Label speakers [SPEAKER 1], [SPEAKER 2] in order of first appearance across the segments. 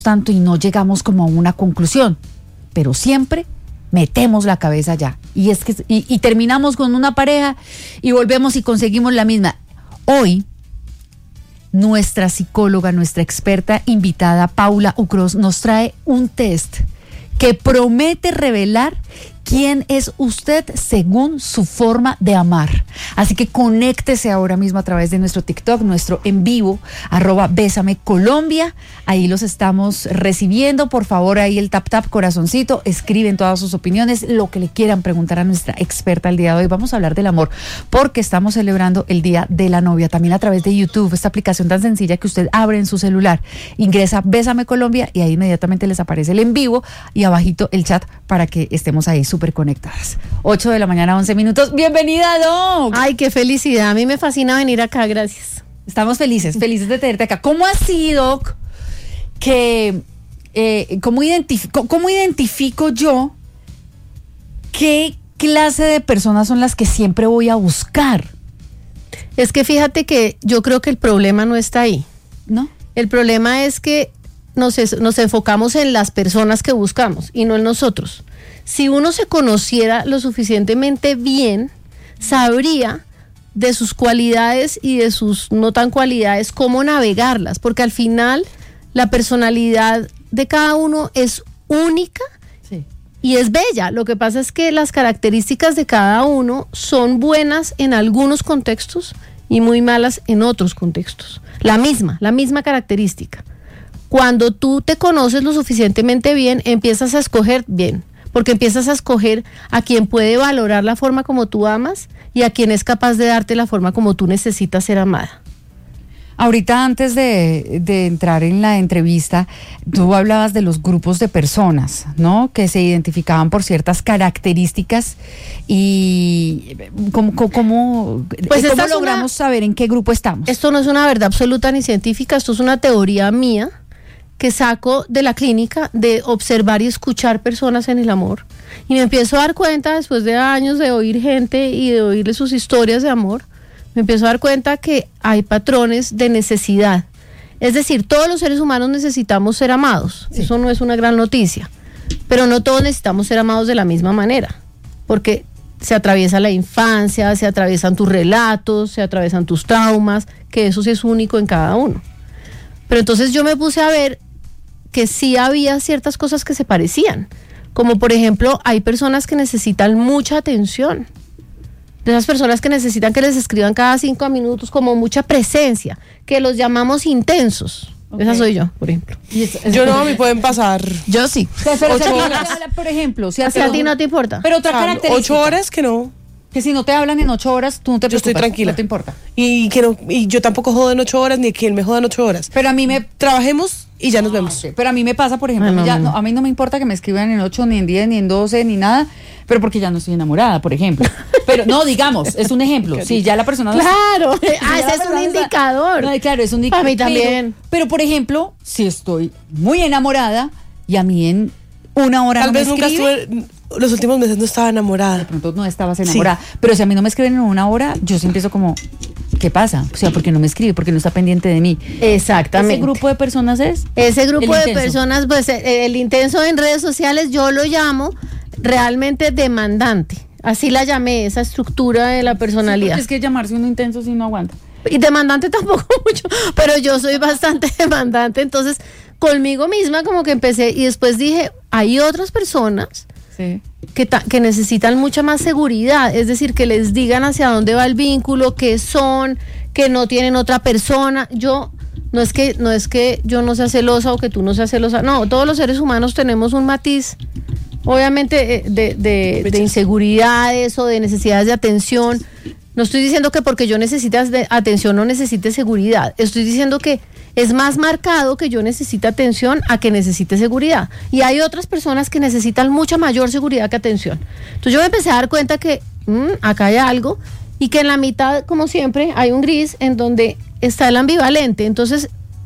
[SPEAKER 1] tanto y no llegamos como a una conclusión, pero siempre metemos la cabeza allá y es que y terminamos con una pareja y volvemos y conseguimos la misma. Hoy nuestra psicóloga, nuestra experta invitada Paula Ucros nos trae un test que promete revelar quién es usted según su forma de amar. Así que conéctese ahora mismo a través de nuestro TikTok, nuestro en vivo, @BésameColombia. Ahí los estamos recibiendo. Por favor, ahí el tap corazoncito. Escriben todas sus opiniones, lo que le quieran preguntar a nuestra experta el día de hoy. Vamos a hablar del amor porque estamos celebrando el Día de la Novia. También a través de YouTube, esta aplicación tan sencilla que usted abre en su celular. Ingresa Bésame Colombia y ahí inmediatamente les aparece el en vivo y abajito el chat para que estemos ahí súper conectadas. 8 de la mañana, 11 minutos. ¡Bienvenida, Doc!
[SPEAKER 2] Ay, qué felicidad. A mí me fascina venir acá, gracias.
[SPEAKER 1] Estamos felices de tenerte acá. ¿Cómo así, Doc, que cómo identifico yo qué clase de personas son las que siempre voy a buscar?
[SPEAKER 2] Es que fíjate que yo creo que el problema no está ahí,
[SPEAKER 1] ¿no?
[SPEAKER 2] El problema es que nos enfocamos en las personas que buscamos y no en nosotros. Si uno se conociera lo suficientemente bien, sabría de sus cualidades y de sus no tan cualidades, cómo navegarlas, porque al final la personalidad de cada uno es única, sí, y es bella. Lo que pasa es que las características de cada uno son buenas en algunos contextos y muy malas en otros contextos. La misma característica. Cuando tú te conoces lo suficientemente bien, empiezas a escoger bien, porque empiezas a escoger a quien puede valorar la forma como tú amas y a quien es capaz de darte la forma como tú necesitas ser amada.
[SPEAKER 1] Ahorita, antes de entrar en la entrevista, tú hablabas de los grupos de personas, ¿no? Que se identificaban por ciertas características y ¿cómo logramos saber en qué grupo estamos?
[SPEAKER 2] Esto no es una verdad absoluta ni científica, esto es una teoría mía que saco de la clínica de observar y escuchar personas en el amor. Y me empiezo a dar cuenta, después de años de oír gente y de oírle sus historias de amor, me empiezo a dar cuenta que hay patrones de necesidad. Es decir, todos los seres humanos necesitamos ser amados. Sí. Eso no es una gran noticia. Pero no todos necesitamos ser amados de la misma manera. Porque se atraviesa la infancia, se atraviesan tus relatos, se atraviesan tus traumas, que eso sí es único en cada uno. Pero entonces yo me puse a ver que sí había ciertas cosas que se parecían. Como por ejemplo, hay personas que necesitan mucha atención. De esas personas que necesitan que les escriban cada 5 minutos, como mucha presencia, que los llamamos intensos. Okay. Esa soy yo, por ejemplo.
[SPEAKER 3] Yo no, me pueden pasar.
[SPEAKER 2] Yo sí.
[SPEAKER 1] 8 horas. Por ejemplo, si
[SPEAKER 2] a ti no te importa.
[SPEAKER 1] Pero otra característica.
[SPEAKER 3] 8 horas que no.
[SPEAKER 1] Que si no te hablan en 8 horas, tú no te preocupas.
[SPEAKER 3] Yo estoy tranquila.
[SPEAKER 1] No te importa.
[SPEAKER 3] Y yo tampoco jodo en 8 horas, ni quien me joda en 8 horas.
[SPEAKER 1] Pero a mí
[SPEAKER 3] trabajemos y ya nos vemos.
[SPEAKER 1] Okay. Pero a mí me pasa, por ejemplo, a mí no me importa que me escriban en 8, ni en 10, ni en 12, ni nada, pero porque ya no estoy enamorada, por ejemplo. Pero no, digamos, es un ejemplo. Si ya la persona...
[SPEAKER 2] Claro, ese es un indicador.
[SPEAKER 1] No, claro, es un indicador.
[SPEAKER 2] A mí también.
[SPEAKER 1] Pero, por ejemplo, si estoy muy enamorada y a mí en 1 hora
[SPEAKER 3] tal
[SPEAKER 1] no me
[SPEAKER 3] vez nunca
[SPEAKER 1] escribe,
[SPEAKER 3] los últimos meses no estaba enamorada.
[SPEAKER 1] De pronto no estabas enamorada. Sí. Pero si a mí no me escriben en 1 hora, yo sí empiezo como... ¿Qué pasa? O sea, ¿por qué no me escribe? ¿Por qué no está pendiente de mí?
[SPEAKER 2] Exactamente.
[SPEAKER 1] ¿Ese grupo de personas es?
[SPEAKER 2] Ese grupo de personas, pues el intenso en redes sociales yo lo llamo realmente demandante. Así la llamé, esa estructura de la personalidad.
[SPEAKER 1] Sí, es que llamarse uno intenso sí no aguanta.
[SPEAKER 2] Y demandante tampoco mucho, pero yo soy bastante demandante, entonces conmigo misma como que empecé y después dije, hay otras personas... Sí. Que necesitan mucha más seguridad, es decir, que les digan hacia dónde va el vínculo, qué son, que no tienen otra persona. Yo no es que yo no sea celosa o que tú no seas celosa, no, todos los seres humanos tenemos un matiz, obviamente de inseguridades o de necesidades de atención. No estoy diciendo que porque yo necesite atención no necesite seguridad, estoy diciendo que es más marcado que yo necesite atención a que necesite seguridad. Y hay otras personas que necesitan mucha mayor seguridad que atención. Entonces yo me empecé a dar cuenta que acá hay algo y que en la mitad, como siempre, hay un gris en donde está el ambivalente. Entonces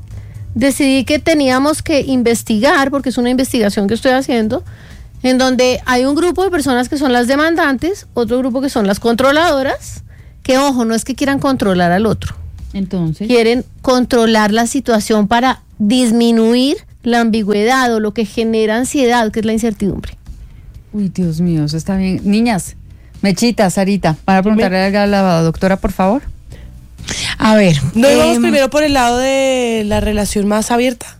[SPEAKER 2] decidí que teníamos que investigar, porque es una investigación que estoy haciendo, en donde hay un grupo de personas que son las demandantes, otro grupo que son las controladoras, que ojo, no es que quieran controlar al otro.
[SPEAKER 1] Entonces,
[SPEAKER 2] quieren controlar la situación para disminuir la ambigüedad o lo que genera ansiedad, que es la incertidumbre.
[SPEAKER 1] Uy, Dios mío, eso está bien. Niñas, Mechita, Sarita, para preguntarle a la doctora, por favor.
[SPEAKER 3] A ver, ¿no íbamos primero por el lado de la relación más abierta,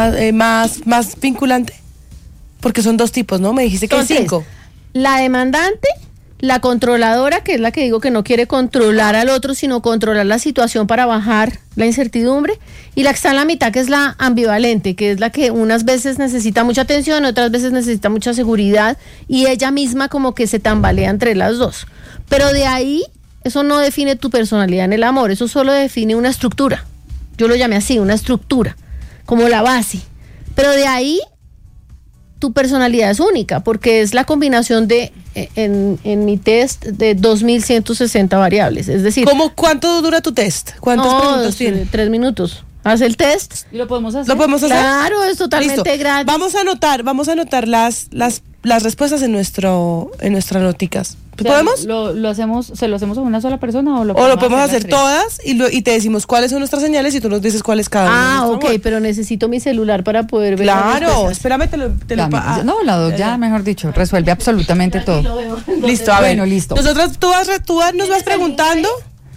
[SPEAKER 3] más vinculante? Porque son 2 tipos, ¿no? Me dijiste que
[SPEAKER 2] Entonces,
[SPEAKER 3] hay 5.
[SPEAKER 2] La demandante, la controladora, que es la que digo que no quiere controlar al otro, sino controlar la situación para bajar la incertidumbre, y la que está en la mitad, que es la ambivalente, que es la que unas veces necesita mucha atención, otras veces necesita mucha seguridad, y ella misma como que se tambalea entre las dos. Pero de ahí, eso no define tu personalidad en el amor, eso solo define una estructura. Yo lo llamé así, una estructura, como la base. Pero de ahí, tu personalidad es única, porque es la combinación de, en mi test, de 2160 variables. Es decir,
[SPEAKER 3] ¿Cuánto dura tu test? ¿Cuántas preguntas tiene?
[SPEAKER 2] 3 minutos. Haz el test.
[SPEAKER 1] ¿Y lo podemos hacer?
[SPEAKER 3] ¿Lo podemos hacer?
[SPEAKER 2] Claro, es totalmente
[SPEAKER 3] Listo.
[SPEAKER 2] gratis.
[SPEAKER 3] Vamos a anotar las respuestas en nuestras noticas.
[SPEAKER 1] O sea,
[SPEAKER 3] ¿Podemos?
[SPEAKER 1] ¿Lo hacemos a una sola persona o lo
[SPEAKER 3] podemos hacer
[SPEAKER 1] las 3?
[SPEAKER 3] todas y te decimos cuáles son nuestras señales y tú nos dices cuáles cada una.
[SPEAKER 2] Ah, ok, pero necesito mi celular para poder ver.
[SPEAKER 3] Claro, espérame,
[SPEAKER 1] No, la doc ya, mejor dicho, resuelve absolutamente todo.
[SPEAKER 3] Listo, a ver.
[SPEAKER 1] Bueno, listo.
[SPEAKER 3] Nosotras, tú nos vas preguntando.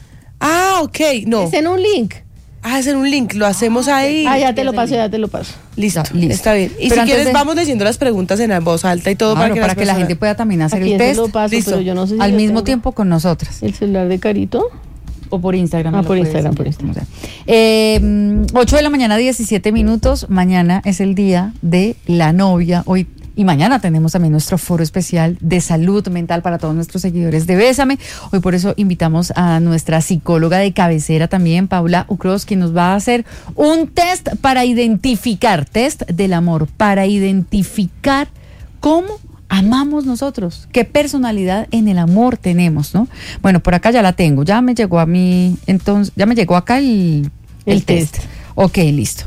[SPEAKER 3] Ah, ok, no.
[SPEAKER 2] Es en un link.
[SPEAKER 3] Es en un link, lo hacemos ahí.
[SPEAKER 2] Ya te lo paso.
[SPEAKER 3] Listo,
[SPEAKER 1] Listo.
[SPEAKER 3] está bien. Y
[SPEAKER 1] Pero
[SPEAKER 3] si
[SPEAKER 1] antes
[SPEAKER 3] quieres, vamos leyendo las preguntas en voz alta y todo
[SPEAKER 1] Claro, para que la
[SPEAKER 3] personas-
[SPEAKER 1] gente pueda también hacer
[SPEAKER 2] Aquí
[SPEAKER 1] el
[SPEAKER 2] se
[SPEAKER 1] test
[SPEAKER 2] lo paso,
[SPEAKER 3] Listo.
[SPEAKER 2] pero yo no sé si
[SPEAKER 1] al
[SPEAKER 2] yo
[SPEAKER 1] mismo
[SPEAKER 2] tengo
[SPEAKER 1] tiempo con nosotras.
[SPEAKER 2] el celular de Carito.
[SPEAKER 1] O por Instagram.
[SPEAKER 2] Ah,
[SPEAKER 1] lo
[SPEAKER 2] por
[SPEAKER 1] puedes
[SPEAKER 2] Instagram,
[SPEAKER 1] hacer,
[SPEAKER 2] por Instagram.
[SPEAKER 1] como sea. 8 de la mañana, 17 minutos. Mañana es el día de la novia. Hoy y mañana tenemos también nuestro foro especial de salud mental para todos nuestros seguidores de Bésame. Hoy por eso invitamos a nuestra psicóloga de cabecera también, Paula Ucros, quien nos va a hacer un test para identificar, test del amor, para identificar cómo amamos nosotros, qué personalidad en el amor tenemos, ¿no? Bueno, por acá ya la tengo, ya me llegó a mí, entonces, ya me llegó acá el test. Ok, listo.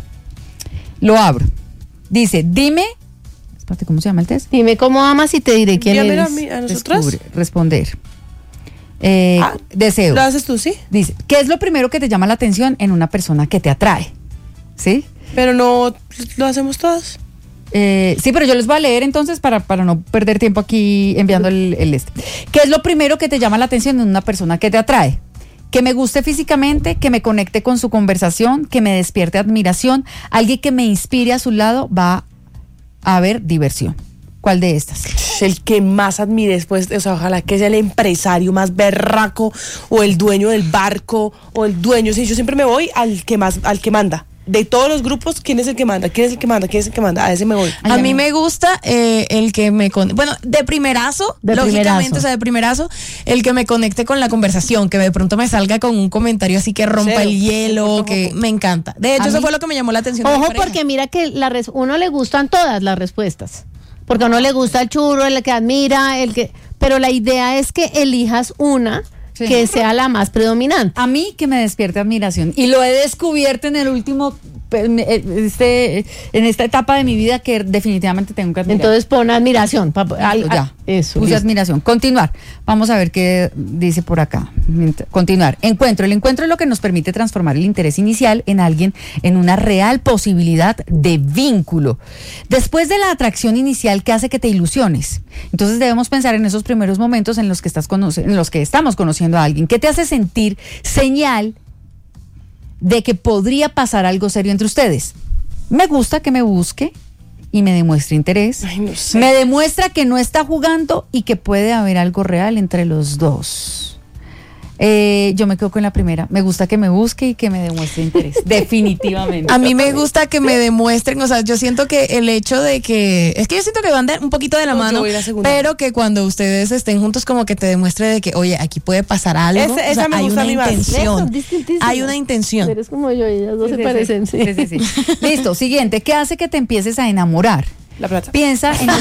[SPEAKER 1] Lo abro. Dice, dime, espérate, ¿cómo se llama el test?
[SPEAKER 2] Dime cómo amas y te diré quién
[SPEAKER 3] Envíamelo
[SPEAKER 2] eres.
[SPEAKER 3] a nosotras.
[SPEAKER 1] Responder. Deseo.
[SPEAKER 3] ¿Lo haces tú, sí?
[SPEAKER 1] Dice, ¿qué es lo primero que te llama la atención en una persona que te atrae? ¿Sí?
[SPEAKER 3] Pero no lo hacemos todas.
[SPEAKER 1] Sí, pero yo les voy a leer entonces para no perder tiempo aquí enviando el este. ¿Qué es lo primero que te llama la atención en una persona que te atrae? Que me guste físicamente, que me conecte con su conversación, que me despierte admiración, alguien que me inspire a su lado, va a haber diversión. ¿Cuál de estas?
[SPEAKER 3] El que más admires, pues, o sea, ojalá que sea el empresario más berraco, o el dueño del barco, o el dueño, sí, yo siempre me voy al que manda. De todos los grupos, ¿quién es el que manda? ¿Quién es el que manda? ¿Quién es el que manda? A ese me voy.
[SPEAKER 4] A mí me gusta el que bueno, de primerazo, lógicamente, o sea, de primerazo, el que me conecte con la conversación, que de pronto me salga con un comentario así que rompa el hielo, que me encanta. De hecho, eso fue lo que me llamó la atención. de mi
[SPEAKER 2] Ojo,
[SPEAKER 4] pareja.
[SPEAKER 2] porque mira que uno le gustan todas las respuestas. Porque a uno le gusta el churro, el que admira, pero la idea es que elijas una que sea la más predominante.
[SPEAKER 1] A mí que me despierte admiración. Y lo he descubierto en el último, en esta etapa de mi vida que definitivamente tengo que admirar.
[SPEAKER 2] Entonces pon admiración.
[SPEAKER 1] Ya,
[SPEAKER 2] Eso.
[SPEAKER 1] puse admiración. Continuar. Vamos a ver qué dice por acá. Continuar. Encuentro. El encuentro es lo que nos permite transformar el interés inicial en alguien en una real posibilidad de vínculo. Después de la atracción inicial que hace que te ilusiones. Entonces debemos pensar en esos primeros momentos en los que estamos conociendo a alguien. ¿Qué te hace sentir señal de que podría pasar algo serio entre ustedes? Me gusta que me busque y me demuestre interés.
[SPEAKER 3] Ay, no sé.
[SPEAKER 1] Me demuestra que no está jugando y que puede haber algo real entre los dos. Yo me quedo con la primera. Me gusta que me busque y que me demuestre interés. Definitivamente.
[SPEAKER 4] A mí me gusta que me demuestren, o sea, yo siento que el hecho de que, es que yo siento que van un poquito de la
[SPEAKER 3] No, yo
[SPEAKER 4] mano,
[SPEAKER 3] voy la segunda.
[SPEAKER 4] pero que cuando ustedes estén juntos como que te demuestre de que, oye, aquí puede pasar algo,
[SPEAKER 3] Esa me
[SPEAKER 4] hay
[SPEAKER 3] gusta
[SPEAKER 4] una
[SPEAKER 3] a mí más.
[SPEAKER 4] intención,
[SPEAKER 2] Eso, distintísimo.
[SPEAKER 4] hay una intención.
[SPEAKER 2] Eres como yo, ellas dos se
[SPEAKER 1] Sí,
[SPEAKER 2] parecen.
[SPEAKER 1] sí. Sí. Listo, siguiente. ¿Qué hace que te empieces a enamorar?
[SPEAKER 3] La plata.
[SPEAKER 1] Piensa en...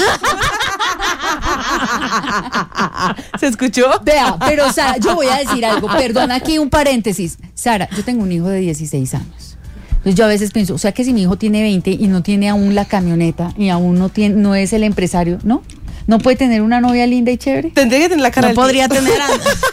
[SPEAKER 3] ¿Se escuchó?
[SPEAKER 1] Vea, pero Sara, yo voy a decir algo, perdón, aquí un paréntesis. Sara, yo tengo un hijo de 16 años. Entonces yo a veces pienso, o sea que si mi hijo tiene 20 y no tiene aún la camioneta y aún no es el empresario, ¿no? ¿No puede tener una novia linda y chévere?
[SPEAKER 3] Tendría que tener la cara
[SPEAKER 4] No
[SPEAKER 3] del
[SPEAKER 4] podría
[SPEAKER 3] tío.
[SPEAKER 4] tener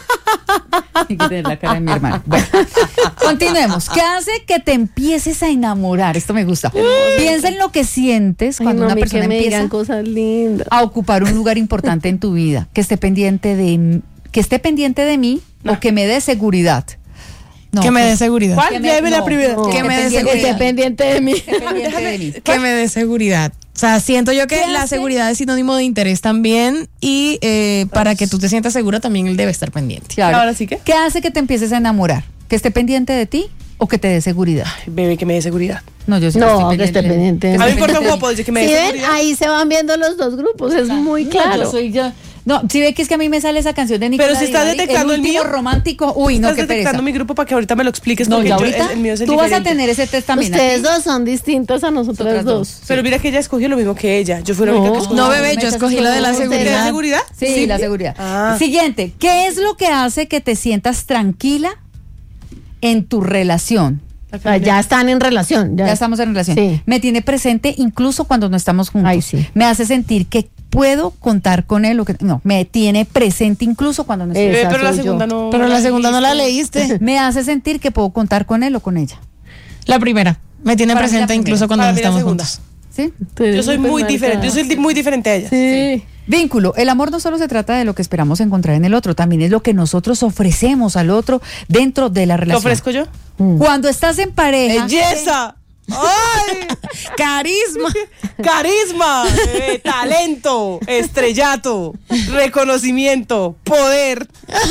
[SPEAKER 1] Hay que tener la cara de mi hermana. Bueno, continuemos. ¿Qué hace que te empieces a enamorar? Esto me gusta. Piensa en lo que sientes cuando una persona empieza
[SPEAKER 2] cosas lindas.
[SPEAKER 1] a ocupar un lugar importante en tu vida, que esté pendiente de mí o que me dé seguridad. No,
[SPEAKER 4] que me dé seguridad.
[SPEAKER 3] ¿Cuál? Debe la primera.
[SPEAKER 4] Que me dé
[SPEAKER 2] Que esté pendiente de mí.
[SPEAKER 4] Que me dé seguridad. O sea, siento yo que la seguridad es sinónimo de interés también y para que tú te sientas segura también él debe estar pendiente.
[SPEAKER 1] Claro.
[SPEAKER 3] Ahora sí que.
[SPEAKER 1] ¿Qué hace que te empieces a enamorar? ¿Que esté pendiente de ti o que te dé seguridad?
[SPEAKER 3] Ay, bebé, que me dé seguridad.
[SPEAKER 1] No, yo sí
[SPEAKER 2] No, que esté pendiente.
[SPEAKER 3] A mí me importa un poco, dice que me
[SPEAKER 2] Si
[SPEAKER 3] dé
[SPEAKER 2] ven,
[SPEAKER 3] seguridad.
[SPEAKER 2] ahí se van viendo los dos grupos, es muy claro.
[SPEAKER 1] Yo soy yo. No, si ve que es que a mí me sale esa canción de Nicolás.
[SPEAKER 3] Pero si estás
[SPEAKER 1] Divari,
[SPEAKER 3] detectando el
[SPEAKER 1] último
[SPEAKER 3] mío.
[SPEAKER 1] romántico. Uy, no,
[SPEAKER 3] Estás
[SPEAKER 1] qué pereza.
[SPEAKER 3] detectando mi grupo para que ahorita me lo expliques.
[SPEAKER 1] No,
[SPEAKER 3] porque
[SPEAKER 1] ya
[SPEAKER 3] yo-
[SPEAKER 1] ahorita
[SPEAKER 3] el mío es el
[SPEAKER 1] tú vas a
[SPEAKER 3] diferente.
[SPEAKER 1] tener ese test también.
[SPEAKER 2] Ustedes
[SPEAKER 1] aquí.
[SPEAKER 2] dos son distintos a nosotras
[SPEAKER 1] Nosotras
[SPEAKER 2] dos.
[SPEAKER 1] dos.
[SPEAKER 3] Pero mira que ella escogió lo mismo que ella. Yo fui la única que escogió.
[SPEAKER 4] No, bebé, yo escogí lo de la
[SPEAKER 3] ¿Te da
[SPEAKER 4] seguridad.
[SPEAKER 3] seguridad?
[SPEAKER 1] Sí, la seguridad.
[SPEAKER 3] Ah.
[SPEAKER 1] Siguiente, ¿qué es lo que hace que te sientas tranquila en tu relación?
[SPEAKER 2] O sea, ya están en relación.
[SPEAKER 1] Ya estamos en relación.
[SPEAKER 2] Sí.
[SPEAKER 1] Me tiene presente incluso cuando no estamos juntos.
[SPEAKER 2] Ay, sí.
[SPEAKER 1] Me hace sentir que puedo contar con él. No, me tiene presente incluso cuando no estoy.
[SPEAKER 2] Esa
[SPEAKER 3] Pero la
[SPEAKER 2] soy
[SPEAKER 3] segunda
[SPEAKER 2] yo.
[SPEAKER 3] no.
[SPEAKER 4] Pero la segunda no la leíste.
[SPEAKER 1] Me hace sentir que puedo contar con él o con ella.
[SPEAKER 4] La primera. Me tiene
[SPEAKER 1] Para mí la
[SPEAKER 4] presente
[SPEAKER 1] primera.
[SPEAKER 4] incluso cuando
[SPEAKER 3] Para
[SPEAKER 4] no
[SPEAKER 3] mí la
[SPEAKER 4] estamos
[SPEAKER 3] segunda.
[SPEAKER 4] juntos.
[SPEAKER 1] ¿Sí?
[SPEAKER 3] Yo soy muy diferente. Yo soy muy diferente a ella.
[SPEAKER 2] Sí.
[SPEAKER 1] Vínculo. El amor no solo se trata de lo que esperamos encontrar en el otro, también es lo que nosotros ofrecemos al otro dentro de la
[SPEAKER 3] ¿Lo
[SPEAKER 1] relación.
[SPEAKER 3] ofrezco yo?
[SPEAKER 1] Cuando estás en pareja.
[SPEAKER 3] ¡Belleza! ¡Ay!
[SPEAKER 4] Carisma.
[SPEAKER 3] Carisma, talento, estrellato, reconocimiento, poder.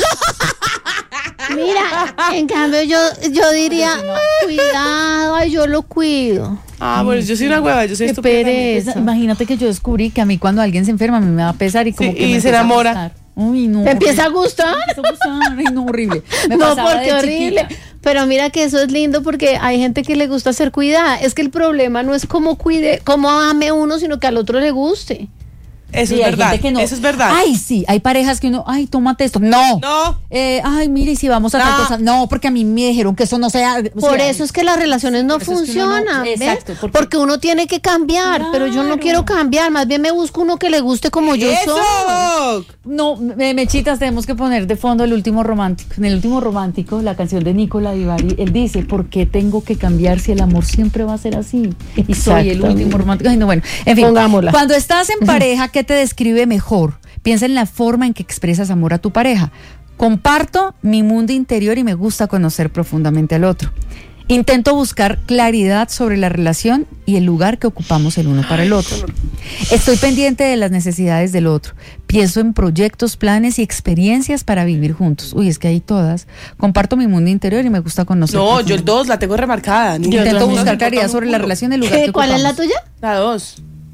[SPEAKER 2] Mira, en cambio yo diría, cuidado, ay, yo lo cuido.
[SPEAKER 3] Ah, bueno, yo soy una hueva, yo soy
[SPEAKER 2] Qué
[SPEAKER 3] estúpida.
[SPEAKER 2] pereza.
[SPEAKER 1] Imagínate que yo descubrí que a mí cuando alguien se enferma me va a pesar y como
[SPEAKER 3] Sí,
[SPEAKER 1] que
[SPEAKER 3] y
[SPEAKER 1] me
[SPEAKER 3] se
[SPEAKER 1] empieza a
[SPEAKER 3] enamora.
[SPEAKER 1] gustar. Uy, no.
[SPEAKER 2] ¿Te empieza a gustar?
[SPEAKER 1] Me empieza a gustar. Ay, no, horrible. Me
[SPEAKER 2] No,
[SPEAKER 1] pasaba
[SPEAKER 2] porque
[SPEAKER 1] de
[SPEAKER 2] horrible.
[SPEAKER 1] chiquita.
[SPEAKER 2] Pero mira que eso es lindo porque hay gente que le gusta ser cuidada. Es que el problema no es cómo cuide, cómo ame uno, sino que al otro le guste.
[SPEAKER 3] Eso
[SPEAKER 1] Sí,
[SPEAKER 3] es
[SPEAKER 1] hay
[SPEAKER 3] verdad.
[SPEAKER 1] gente que no.
[SPEAKER 3] Eso es verdad.
[SPEAKER 1] Ay, sí, hay parejas que uno, ay, tómate esto. No.
[SPEAKER 3] No.
[SPEAKER 1] Ay, mire, y si vamos a tal
[SPEAKER 3] No.
[SPEAKER 1] cosa. No, porque a mí me dijeron que eso no sea.
[SPEAKER 2] Por eso es que las relaciones no
[SPEAKER 1] por eso es que uno no-
[SPEAKER 2] funcionan. ¿ves?
[SPEAKER 1] exacto,
[SPEAKER 2] Porque uno tiene que cambiar, pero yo no
[SPEAKER 1] Claro.
[SPEAKER 2] quiero cambiar. Más bien me busco uno que le guste como yo soy.
[SPEAKER 3] ¡Eso!
[SPEAKER 1] No, Mechitas, tenemos que poner de fondo el último romántico. En el último romántico, la canción de Nicolás Divari, él dice, ¿por qué tengo que cambiar si el amor siempre va a ser así? Y soy el
[SPEAKER 2] Exactamente.
[SPEAKER 1] último romántico. Ay, no, bueno, en fin.
[SPEAKER 2] Pongámosla.
[SPEAKER 1] Cuando estás en pareja, ¿qué te describe mejor? Piensa en la forma en que expresas amor a tu pareja. Comparto mi mundo interior y me gusta conocer profundamente al otro. Intento buscar claridad sobre la relación y el lugar que ocupamos el uno para el otro. Estoy pendiente de las necesidades del otro. Pienso en proyectos, planes y experiencias para vivir juntos. Uy, es que hay todas. Comparto mi mundo interior y me gusta conocer.
[SPEAKER 3] No, yo el
[SPEAKER 1] profundamente.
[SPEAKER 3] 2 la tengo remarcada.
[SPEAKER 1] Intento buscar claridad sobre la relación y el lugar que
[SPEAKER 2] ¿Cuál es la
[SPEAKER 1] ocupamos.
[SPEAKER 2] tuya?
[SPEAKER 3] La 2.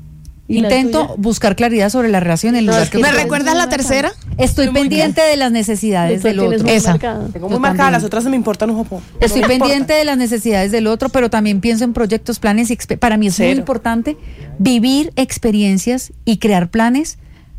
[SPEAKER 2] ¿Y la
[SPEAKER 1] Intento
[SPEAKER 2] tuya?
[SPEAKER 1] buscar claridad sobre la relación y el
[SPEAKER 2] No,
[SPEAKER 1] lugar
[SPEAKER 2] es
[SPEAKER 1] que
[SPEAKER 2] que
[SPEAKER 4] ¿Me
[SPEAKER 2] tú-
[SPEAKER 1] ocupamos.
[SPEAKER 4] recuerdas la tercera?
[SPEAKER 1] Estoy pendiente de las necesidades
[SPEAKER 2] Después
[SPEAKER 1] del
[SPEAKER 2] tienes
[SPEAKER 1] otro.
[SPEAKER 2] muy
[SPEAKER 4] Esa.
[SPEAKER 2] marcada.
[SPEAKER 3] Tengo
[SPEAKER 1] Yo
[SPEAKER 3] muy marcada,
[SPEAKER 1] también.
[SPEAKER 3] las otras no me importan un jopo.
[SPEAKER 1] Estoy
[SPEAKER 3] No me importa.
[SPEAKER 1] pendiente de las necesidades del otro, pero también pienso en proyectos, planes y para mí es muy
[SPEAKER 3] Cero.
[SPEAKER 1] importante vivir experiencias y crear planes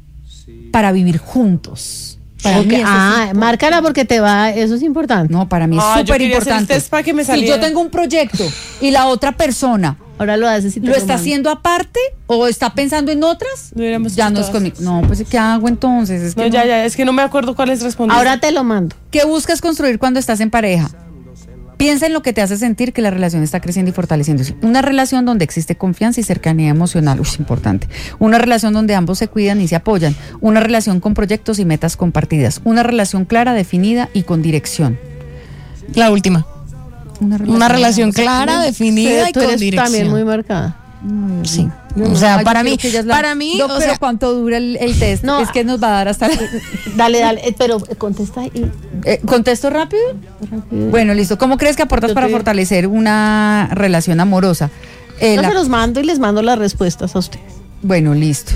[SPEAKER 1] para vivir juntos. Para mí eso es
[SPEAKER 2] Márcala porque te va, eso es importante.
[SPEAKER 1] no, para mí es
[SPEAKER 3] Ah, yo
[SPEAKER 1] súper
[SPEAKER 3] quería hacer el
[SPEAKER 1] importante.
[SPEAKER 3] test para que me
[SPEAKER 1] Si
[SPEAKER 3] saliera.
[SPEAKER 1] yo tengo un proyecto y la otra persona
[SPEAKER 2] Ahora lo haces y te
[SPEAKER 1] lo está
[SPEAKER 2] mando.
[SPEAKER 1] haciendo aparte o está pensando en otras,
[SPEAKER 3] Lo hubiéramos
[SPEAKER 1] ya
[SPEAKER 3] hecho
[SPEAKER 1] no es
[SPEAKER 3] todas.
[SPEAKER 1] conmigo. No, pues ¿qué hago entonces? Es que
[SPEAKER 3] No, ya, es que no me acuerdo cuál es responder.
[SPEAKER 2] Ahora te lo mando.
[SPEAKER 1] ¿Qué buscas construir cuando estás en pareja? Piensa en lo que te hace sentir que la relación está creciendo y fortaleciéndose. Una relación donde existe confianza y cercanía emocional, es importante. Una relación donde ambos se cuidan y se apoyan. Una relación con proyectos y metas compartidas. Una relación clara, definida y con dirección.
[SPEAKER 4] La última. Una relación clara, definida y
[SPEAKER 2] Tú
[SPEAKER 4] con
[SPEAKER 2] eres
[SPEAKER 4] dirección.
[SPEAKER 2] también muy marcada.
[SPEAKER 4] Sí. O sea,
[SPEAKER 1] Ay,
[SPEAKER 4] para
[SPEAKER 1] yo
[SPEAKER 4] mí,
[SPEAKER 1] creo que ella es la-
[SPEAKER 4] para mí,
[SPEAKER 1] No,
[SPEAKER 4] o
[SPEAKER 1] pero
[SPEAKER 4] sea,
[SPEAKER 1] ¿cuánto dura el test?
[SPEAKER 2] No,
[SPEAKER 1] es que nos va a dar hasta...
[SPEAKER 2] Dale, pero contesta y
[SPEAKER 1] ¿Contesto rápido? Bueno, listo. ¿Cómo crees que aportas
[SPEAKER 2] Yo
[SPEAKER 1] para
[SPEAKER 2] te-
[SPEAKER 1] fortalecer una relación amorosa?
[SPEAKER 2] yo
[SPEAKER 1] La-
[SPEAKER 2] se los mando y les mando las respuestas a ustedes.
[SPEAKER 1] Bueno, listo.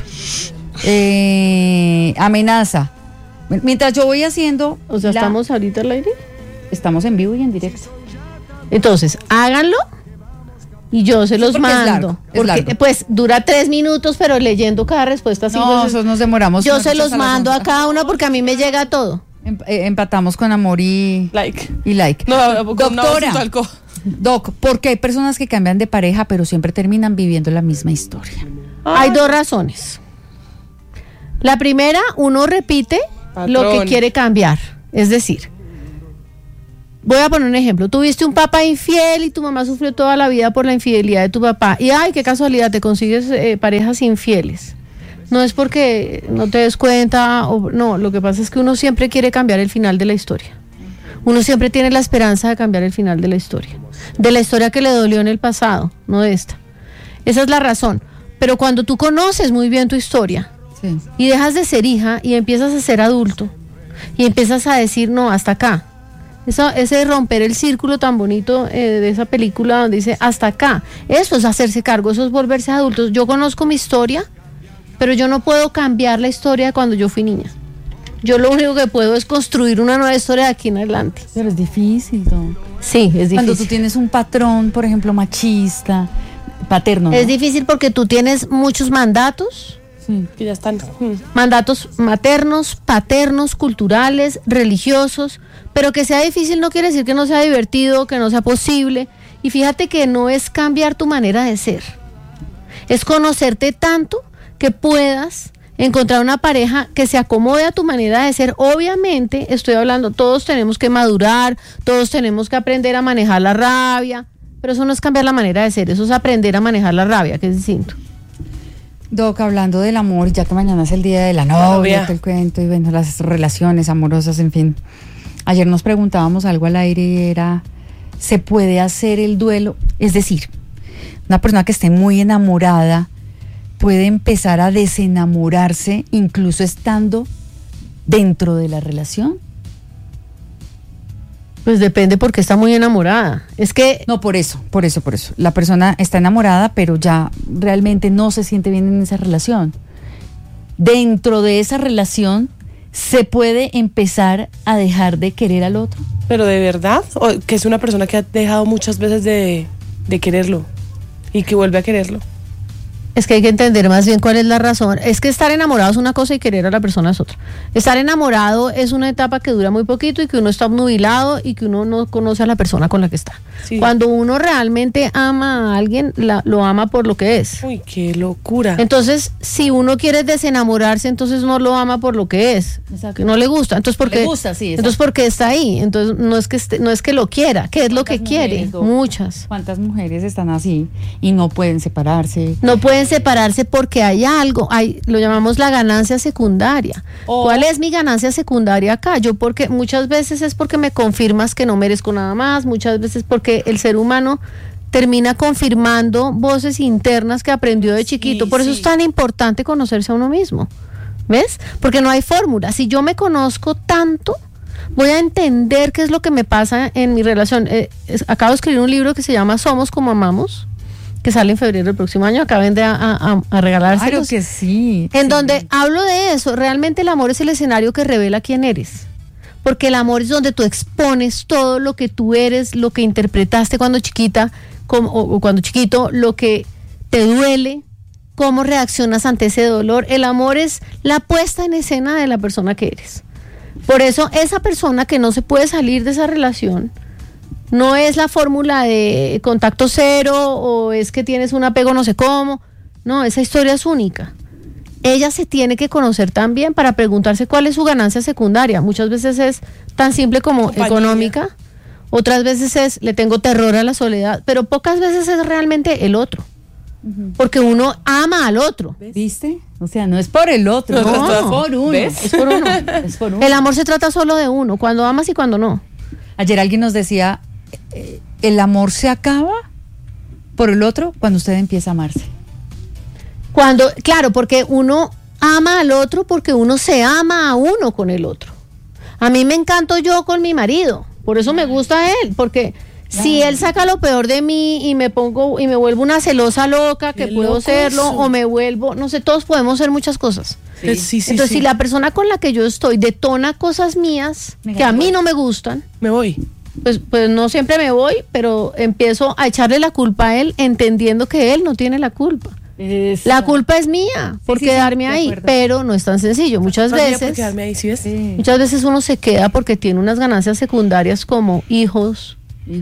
[SPEAKER 1] Amenaza. Bueno, mientras yo voy haciendo...
[SPEAKER 2] O sea,
[SPEAKER 1] la-
[SPEAKER 2] estamos ahorita al aire.
[SPEAKER 1] Estamos en vivo y en directo.
[SPEAKER 2] Entonces, háganlo y yo se los
[SPEAKER 1] porque es
[SPEAKER 2] mando.
[SPEAKER 1] largo, es
[SPEAKER 2] Porque
[SPEAKER 1] largo.
[SPEAKER 2] pues dura 3 minutos, pero leyendo cada respuesta así.
[SPEAKER 1] No,
[SPEAKER 2] pues,
[SPEAKER 1] nosotros nos demoramos.
[SPEAKER 2] yo se
[SPEAKER 1] nosotros
[SPEAKER 2] los
[SPEAKER 1] a las
[SPEAKER 2] mando a
[SPEAKER 1] 11.
[SPEAKER 2] cada una porque a mí me llega todo.
[SPEAKER 1] Empatamos con amor y
[SPEAKER 3] Like.
[SPEAKER 1] like.
[SPEAKER 3] No, con una
[SPEAKER 1] Doctora,
[SPEAKER 3] bolsita de alcohol.
[SPEAKER 1] Doc, porque hay personas que cambian de pareja, pero siempre terminan viviendo la misma historia.
[SPEAKER 2] Hay dos razones. La primera, uno repite lo que
[SPEAKER 3] Patrón.
[SPEAKER 2] quiere cambiar. Es decir, voy a poner un ejemplo. Tuviste un papá infiel y tu mamá sufrió toda la vida por la infidelidad de tu papá. Y ay, qué casualidad, te consigues parejas infieles. No es porque no te des cuenta, no, lo que pasa es que uno siempre quiere cambiar el final de la historia. Uno siempre tiene la esperanza de cambiar el final de la historia que le dolió en el pasado, no de esta. Esa es la razón. Pero cuando tú conoces muy bien tu historia, sí, y dejas de ser hija y empiezas a ser adulto y empiezas a decir, no, hasta acá. Ese romper el círculo tan bonito de esa película donde dice hasta acá, eso es hacerse cargo, eso es volverse adultos. Yo conozco mi historia, pero yo no puedo cambiar la historia de cuando yo fui niña. Yo lo único que puedo es construir una nueva historia de aquí en adelante.
[SPEAKER 1] Pero es difícil, ¿no?
[SPEAKER 2] Sí, es difícil.
[SPEAKER 1] Cuando tú tienes un patrón, por ejemplo, machista, paterno, ¿no?
[SPEAKER 2] Es difícil porque tú tienes muchos mandatos.
[SPEAKER 3] Sí, que ya están.
[SPEAKER 2] Mandatos maternos, paternos, culturales, religiosos, pero que sea difícil no quiere decir que no sea divertido, que no sea posible. Y fíjate que no es cambiar tu manera de ser, es conocerte tanto que puedas encontrar una pareja que se acomode a tu manera de ser. Obviamente, estoy hablando, todos tenemos que madurar, todos tenemos que aprender a manejar la rabia, pero eso no es cambiar la manera de ser, eso es aprender a manejar la rabia, que es distinto.
[SPEAKER 1] Doc, hablando del amor, ya que mañana es el día de la novia, el cuento, y bueno, las relaciones amorosas, en fin. Ayer nos preguntábamos algo al aire y era, ¿se puede hacer el duelo? Es decir, una persona que esté muy enamorada puede empezar a desenamorarse incluso estando dentro de la relación.
[SPEAKER 2] Pues depende porque está muy enamorada. Es que...
[SPEAKER 1] No, por eso. La persona está enamorada, pero ya realmente no se siente bien en esa relación. Dentro de esa relación se puede empezar a dejar de querer al otro.
[SPEAKER 3] ¿Pero de verdad? ¿O que es una persona que ha dejado muchas veces de quererlo y que vuelve a quererlo?
[SPEAKER 2] Es que hay que entender más bien cuál es la razón. Es que estar enamorado es una cosa y querer a la persona es otra. Estar enamorado es una etapa que dura muy poquito y que uno está obnubilado y que uno no conoce a la persona con la que está. Sí. Cuando uno realmente ama a alguien, lo ama por lo que es.
[SPEAKER 3] Uy, qué locura.
[SPEAKER 2] Entonces, si uno quiere desenamorarse, entonces no lo ama por lo que es. Exacto. No le gusta. Entonces, porque
[SPEAKER 1] le gusta, sí.
[SPEAKER 2] Entonces, porque está ahí. Entonces, no es que lo quiera. ¿Qué es lo que quiere? Muchas.
[SPEAKER 1] ¿Cuántas mujeres están así y no pueden separarse?
[SPEAKER 2] No pueden separarse porque hay algo, lo llamamos la ganancia secundaria. ¿Cuál es mi ganancia secundaria acá? Porque muchas veces es porque me confirmas que no merezco nada más, muchas veces porque el ser humano termina confirmando voces internas que aprendió de chiquito. Por eso es tan importante conocerse a uno mismo. ¿Ves? Porque no hay fórmula. Si yo me conozco tanto, voy a entender qué es lo que me pasa en mi relación. Acabo de escribir un libro que se llama Somos como amamos, que sale en febrero del próximo año, acaben de a regalárselos.
[SPEAKER 1] Claro que sí.
[SPEAKER 2] En donde hablo de eso. Realmente el amor es el escenario que revela quién eres. Porque el amor es donde tú expones todo lo que tú eres, lo que interpretaste cuando chiquita o cuando chiquito, lo que te duele, cómo reaccionas ante ese dolor. El amor es la puesta en escena de la persona que eres. Por eso esa persona que no se puede salir de esa relación no es la fórmula de contacto cero o es que tienes un apego no sé cómo. No, esa historia es única. Ella se tiene que conocer también para preguntarse cuál es su ganancia secundaria. Muchas veces es tan simple como compañía, económica. Otras veces es, le tengo terror a la soledad, pero pocas veces es realmente el otro. Porque uno ama al otro.
[SPEAKER 1] ¿Viste? O sea, no es por el otro,
[SPEAKER 2] no,
[SPEAKER 1] es por uno.
[SPEAKER 2] ¿Ves? Es por uno. Es por uno. El amor se trata solo de uno, cuando amas y cuando no.
[SPEAKER 1] Ayer alguien nos decía, el amor se acaba por el otro cuando usted empieza a amarse.
[SPEAKER 2] Claro, porque uno ama al otro porque uno se ama a uno con el otro. A mí me encanto yo con mi marido, por eso me gusta él, porque si él saca lo peor de mí y me vuelvo una celosa loca, que puedo serlo, o me vuelvo, no sé, todos podemos ser muchas cosas. Sí. Entonces, si la persona con la que yo estoy detona cosas mías que a mí no me gustan,
[SPEAKER 3] me voy.
[SPEAKER 2] Pues no siempre me voy, pero empiezo a echarle la culpa a él, entendiendo que él no tiene la culpa. Eso. La culpa es mía por quedarme ahí, pero no es tan sencillo. Muchas veces uno se queda porque tiene unas ganancias secundarias como hijos,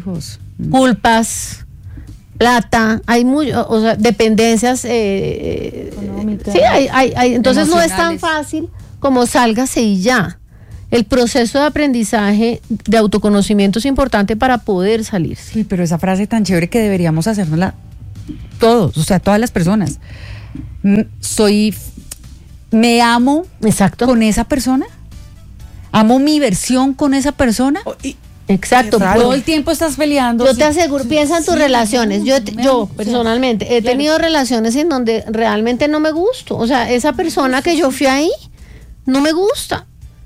[SPEAKER 2] culpas, plata, hay dependencias económicas. Sí, hay entonces no es tan fácil como sálgase y ya. el proceso de aprendizaje, de autoconocimiento es importante para poder salir.
[SPEAKER 1] Sí, pero esa frase tan chévere que deberíamos hacérnosla todos, o sea, todas las personas. Me amo.
[SPEAKER 2] Exacto.
[SPEAKER 1] Con esa persona. Amo mi versión con esa persona.
[SPEAKER 2] Exacto.
[SPEAKER 1] Todo el tiempo estás peleando.
[SPEAKER 2] Yo te aseguro, piensa en tus relaciones. Yo personalmente he tenido relaciones en donde realmente no me gusto. O sea, esa persona que yo fui ahí no me gusta.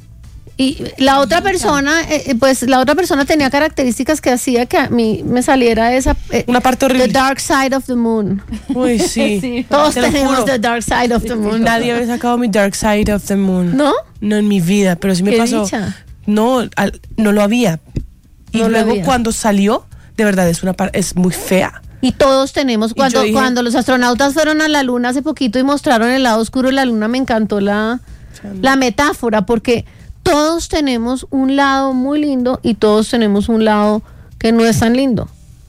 [SPEAKER 2] Y la otra persona, pues la otra persona tenía características que hacía que a mí me saliera esa
[SPEAKER 3] una parte horrible.
[SPEAKER 2] The dark side of the moon.
[SPEAKER 3] Uy, sí.
[SPEAKER 2] Sí. Todos tenemos the dark side of the moon.
[SPEAKER 3] Nadie había sacado mi dark side of the moon.
[SPEAKER 2] ¿No?
[SPEAKER 3] No en mi vida, pero sí me pasó.
[SPEAKER 2] Dicha.
[SPEAKER 3] No, no lo había. Y
[SPEAKER 2] no
[SPEAKER 3] luego cuando salió, de verdad es muy fea.
[SPEAKER 2] Y todos tenemos, cuando los astronautas fueron a la luna hace poquito y mostraron el lado oscuro de la luna, me encantó la metáfora, porque todos tenemos un lado muy lindo y todos tenemos un lado que no es tan lindo.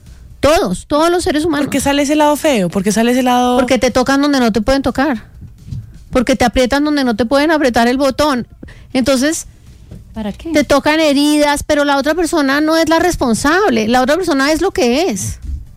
[SPEAKER 2] Todos los seres humanos.
[SPEAKER 3] ¿Por qué sale ese lado feo? ¿Por qué sale ese lado...?
[SPEAKER 2] Porque te tocan donde no te pueden tocar. Porque te aprietan donde no te pueden apretar el botón. Entonces...
[SPEAKER 1] ¿Para qué?
[SPEAKER 2] Te tocan heridas, pero la otra persona no es la responsable. La otra persona es lo que es.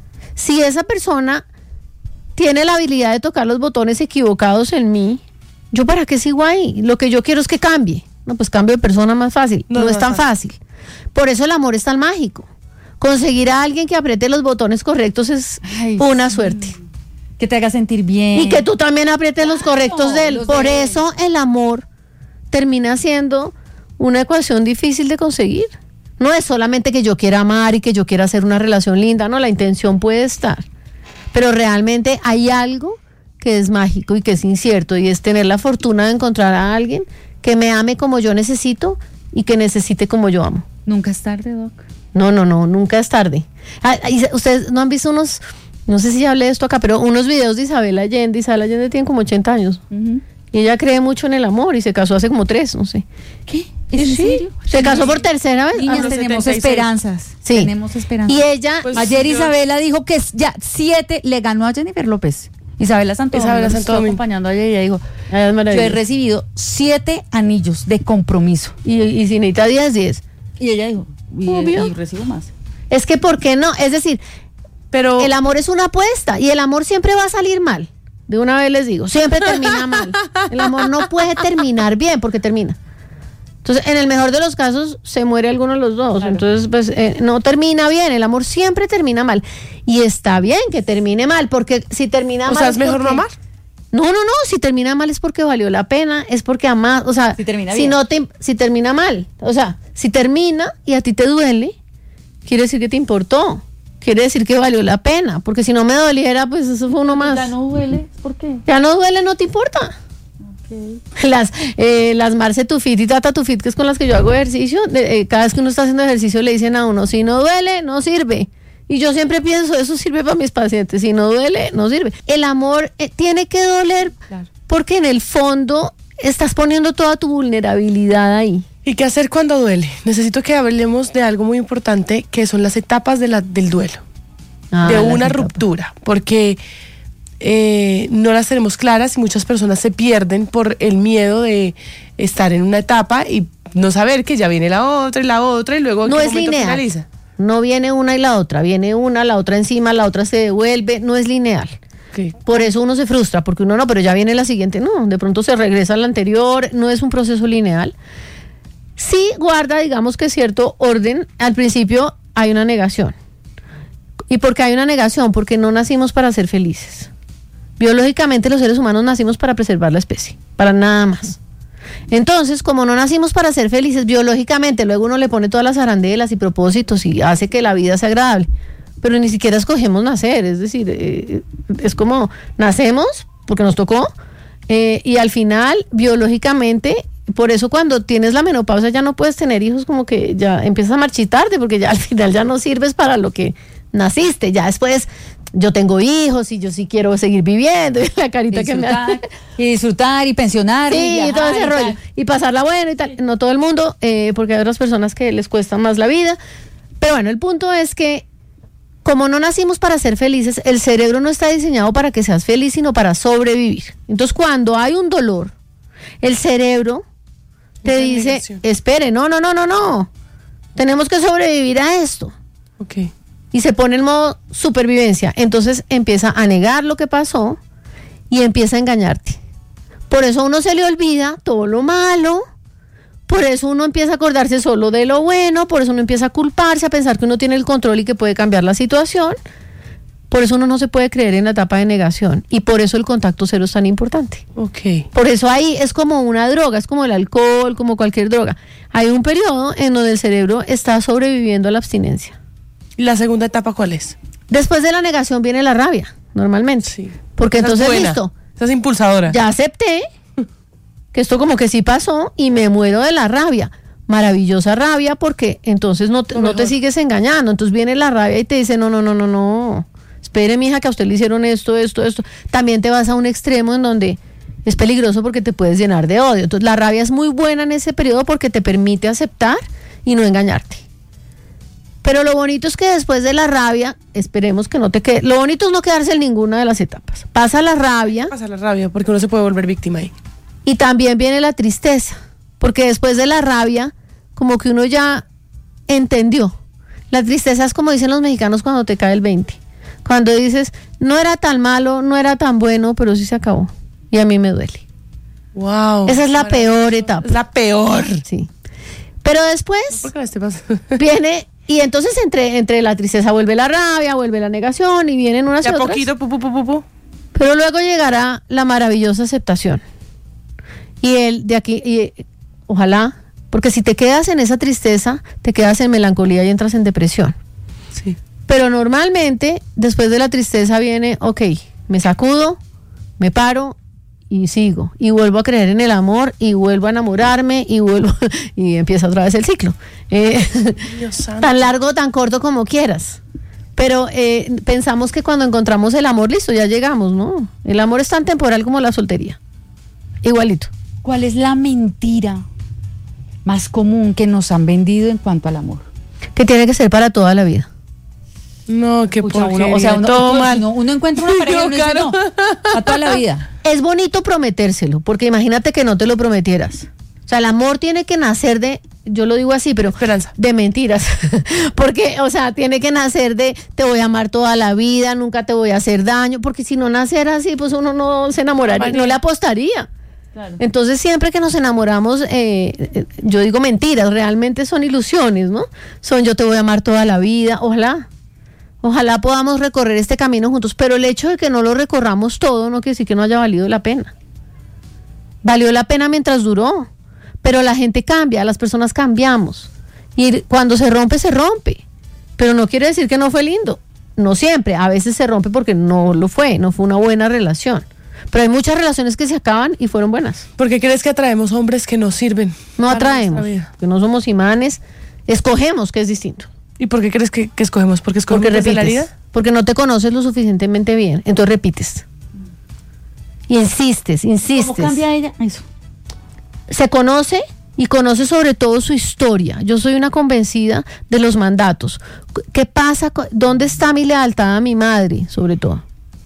[SPEAKER 2] Si esa persona tiene la habilidad de tocar los botones equivocados en mí, ¿yo para qué sigo ahí? Lo que yo quiero es que cambie. No, pues cambio de persona más fácil. No es tan fácil. Por eso el amor es tan mágico. Conseguir a alguien que apriete los botones correctos es una suerte.
[SPEAKER 1] Que te haga sentir bien.
[SPEAKER 2] Y que tú también aprietes los correctos de él. Por eso el amor termina siendo una ecuación difícil de conseguir. No es solamente que yo quiera amar y que yo quiera hacer una relación linda, no, la intención puede estar, pero realmente hay algo que es mágico y que es incierto, y es tener la fortuna de encontrar a alguien que me ame como yo necesito y que necesite como yo amo.
[SPEAKER 1] Nunca es tarde, Doc.
[SPEAKER 2] No, nunca es tarde. Ustedes no han visto unos, no sé si ya hablé de esto acá, pero unos videos de Isabel Allende. Isabel Allende tiene como 80 años. Y ella cree mucho en el amor y se casó hace como 3, no sé.
[SPEAKER 1] ¿Qué? ¿En serio?
[SPEAKER 2] Se casó por tercera vez.
[SPEAKER 1] Niñas, tenemos 76. Esperanzas.
[SPEAKER 2] Sí.
[SPEAKER 1] Tenemos esperanzas.
[SPEAKER 2] Y ella...
[SPEAKER 1] Pues ayer Isabela dijo que ya 7 le ganó a Jennifer López. Isabela Santo estuvo acompañando ayer y ella dijo, yo he recibido 7 anillos de compromiso.
[SPEAKER 2] Y si necesita 10.
[SPEAKER 1] Y ella dijo, y recibo más.
[SPEAKER 2] Es que, ¿por qué no? Es decir, pero el amor es una apuesta y el amor siempre va a salir mal. De una vez les digo, siempre termina mal. El amor no puede terminar bien porque termina. Entonces, en el mejor de los casos, se muere alguno de los dos. Claro. Entonces, pues, no termina bien. El amor siempre termina mal. Y está bien que termine mal, porque si termina mal...
[SPEAKER 3] O sea, ¿es mejor no amar?
[SPEAKER 2] No. Si termina mal es porque valió la pena, es porque amás. O sea, si termina mal. O sea, si termina y a ti te duele, quiere decir que te importó. Quiere decir que valió la pena. Porque si no me doliera, pues eso fue uno más.
[SPEAKER 1] Ya no duele, ¿por qué?
[SPEAKER 2] Ya no duele, no te importa. Okay. Las Marce Tu Fit y Tata Tu Fit, que es con las que yo hago ejercicio, cada vez que uno está haciendo ejercicio le dicen a uno, si no duele, no sirve. Y yo siempre pienso, eso sirve para mis pacientes, si no duele, no sirve. El amor tiene que doler, claro, porque en el fondo estás poniendo toda tu vulnerabilidad ahí.
[SPEAKER 3] ¿Y qué hacer cuando duele? Necesito que hablemos de algo muy importante, que son las etapas del duelo, de una ruptura, porque... no las tenemos claras y muchas personas se pierden por el miedo de estar en una etapa y no saber que ya viene la otra y luego
[SPEAKER 2] no es lineal, finaliza. No viene una y la otra, viene una, la otra encima, la otra se devuelve, no es lineal. Okay. Por eso uno se frustra, porque uno no, pero ya viene la siguiente, no, de pronto se regresa a la anterior, no es un proceso lineal. Sí guarda, digamos que cierto orden. Al principio hay una negación. ¿Y por qué hay una negación? Porque no nacimos para ser felices. Biológicamente los seres humanos nacimos para preservar la especie, para nada más. Entonces, como no nacimos para ser felices biológicamente, luego uno le pone todas las arandelas y propósitos y hace que la vida sea agradable, pero ni siquiera escogemos nacer, es decir, es como nacemos porque nos tocó, y al final, biológicamente, por eso cuando tienes la menopausia ya no puedes tener hijos, como que ya empiezas a marchitarte, porque ya al final ya no sirves para lo que naciste, ya después... Yo tengo hijos y yo sí quiero seguir viviendo, la carita que me hace.
[SPEAKER 1] Y disfrutar y pensionar.
[SPEAKER 2] Sí, y todo ese rollo. Y pasarla bueno y tal. No todo el mundo, porque hay otras personas que les cuesta más la vida. Pero bueno, el punto es que como no nacimos para ser felices, el cerebro no está diseñado para que seas feliz, sino para sobrevivir. Entonces, cuando hay un dolor, el cerebro te dice, espere, no. Tenemos que sobrevivir a esto.
[SPEAKER 3] Ok.
[SPEAKER 2] Y se pone en modo supervivencia. Entonces empieza a negar lo que pasó y empieza a engañarte. Por eso a uno se le olvida todo lo malo. Por eso uno empieza a acordarse solo de lo bueno. Por eso uno empieza a culparse, a pensar que uno tiene el control y que puede cambiar la situación. Por eso uno no se puede creer en la etapa de negación. Y por eso el contacto cero es tan importante.
[SPEAKER 3] Ok.
[SPEAKER 2] Por eso ahí es como una droga, es como el alcohol, como cualquier droga. Hay un periodo en donde el cerebro está sobreviviendo a la abstinencia.
[SPEAKER 3] ¿Y la segunda etapa cuál es?
[SPEAKER 2] Después de la negación viene la rabia, normalmente.
[SPEAKER 3] Sí.
[SPEAKER 2] Porque
[SPEAKER 3] Esa es
[SPEAKER 2] entonces,
[SPEAKER 3] buena.
[SPEAKER 2] listo,
[SPEAKER 3] Esa es impulsadora.
[SPEAKER 2] ya acepté que esto como que sí pasó y me muero de la rabia. Maravillosa rabia, porque entonces no te sigues engañando. Entonces viene la rabia y te dice, no. Espere, mija, que a usted le hicieron esto. También te vas a un extremo en donde es peligroso porque te puedes llenar de odio. Entonces la rabia es muy buena en ese periodo porque te permite aceptar y no engañarte. Pero lo bonito es que después de la rabia, esperemos que no te quede. Lo bonito es no quedarse en ninguna de las etapas. Pasa la rabia.
[SPEAKER 3] Pasa la rabia, porque uno se puede volver víctima ahí.
[SPEAKER 2] Y también viene la tristeza. Porque después de la rabia, como que uno ya entendió. La tristeza es como dicen los mexicanos cuando te cae el 20. Cuando dices, no era tan malo, no era tan bueno, pero sí se acabó. Y a mí me duele.
[SPEAKER 3] Wow.
[SPEAKER 2] Esa es la peor etapa.
[SPEAKER 3] Es la peor.
[SPEAKER 2] Sí. Pero después
[SPEAKER 3] ¿Por qué te pasa?
[SPEAKER 2] viene, y entonces entre la tristeza vuelve la rabia, vuelve la negación y vienen unas y
[SPEAKER 3] Ya
[SPEAKER 2] otras.
[SPEAKER 3] poquito, pu.
[SPEAKER 2] Pero luego llegará la maravillosa aceptación. Y él de aquí, y ojalá, porque si te quedas en esa tristeza, te quedas en melancolía y entras en depresión.
[SPEAKER 3] Sí.
[SPEAKER 2] Pero normalmente, después de la tristeza viene, ok, me sacudo, me paro y sigo. Y vuelvo a creer en el amor y vuelvo a enamorarme y vuelvo y empieza otra vez el ciclo.
[SPEAKER 3] Dios santo.
[SPEAKER 2] Tan largo o tan corto como quieras. Pero pensamos que cuando encontramos el amor, listo, ya llegamos, ¿no? El amor es tan temporal como la soltería. Igualito.
[SPEAKER 1] ¿Cuál es la mentira más común que nos han vendido en cuanto al amor?
[SPEAKER 2] Que tiene que ser para toda la vida.
[SPEAKER 3] No, qué
[SPEAKER 1] Pucha,
[SPEAKER 3] porquería.
[SPEAKER 1] uno
[SPEAKER 3] mal.
[SPEAKER 1] uno encuentra una pareja y uno dice, no, a toda la vida.
[SPEAKER 2] Es bonito prometérselo, porque imagínate que no te lo prometieras. O sea, el amor tiene que nacer de, yo lo digo así, pero
[SPEAKER 3] Esperanza.
[SPEAKER 2] de mentiras. Porque, o sea, tiene que nacer de te voy a amar toda la vida, nunca te voy a hacer daño, porque si no naciera así, pues uno no se enamoraría, no le apostaría.
[SPEAKER 1] Claro.
[SPEAKER 2] Entonces siempre que nos enamoramos, yo digo mentiras, realmente son ilusiones, ¿no? Son yo te voy a amar toda la vida, ojalá podamos recorrer este camino juntos, pero el hecho de que no lo recorramos todo no quiere decir que no haya valido la pena. Valió la pena mientras duró, pero la gente cambia, las personas cambiamos, y cuando se rompe, pero no quiere decir que no fue lindo, no siempre, a veces se rompe porque no fue una buena relación. Pero hay muchas relaciones que se acaban y fueron buenas.
[SPEAKER 3] ¿Por qué crees que atraemos hombres que nos sirven?
[SPEAKER 2] No
[SPEAKER 3] para
[SPEAKER 2] atraemos,
[SPEAKER 3] nuestra vida?
[SPEAKER 2] que no somos imanes, escogemos, que es distinto.
[SPEAKER 3] ¿Y por qué crees que escogemos? ¿Porque escogemos
[SPEAKER 2] Porque
[SPEAKER 3] desde la
[SPEAKER 2] repites,
[SPEAKER 3] herida?
[SPEAKER 2] porque no te conoces lo suficientemente bien, entonces repites. Y insistes.
[SPEAKER 1] ¿Cómo cambia ella? Eso.
[SPEAKER 2] Se conoce y conoce sobre todo su historia. Yo soy una convencida de los mandatos. ¿Qué pasa? ¿Dónde está mi lealtad a mi madre, sobre todo?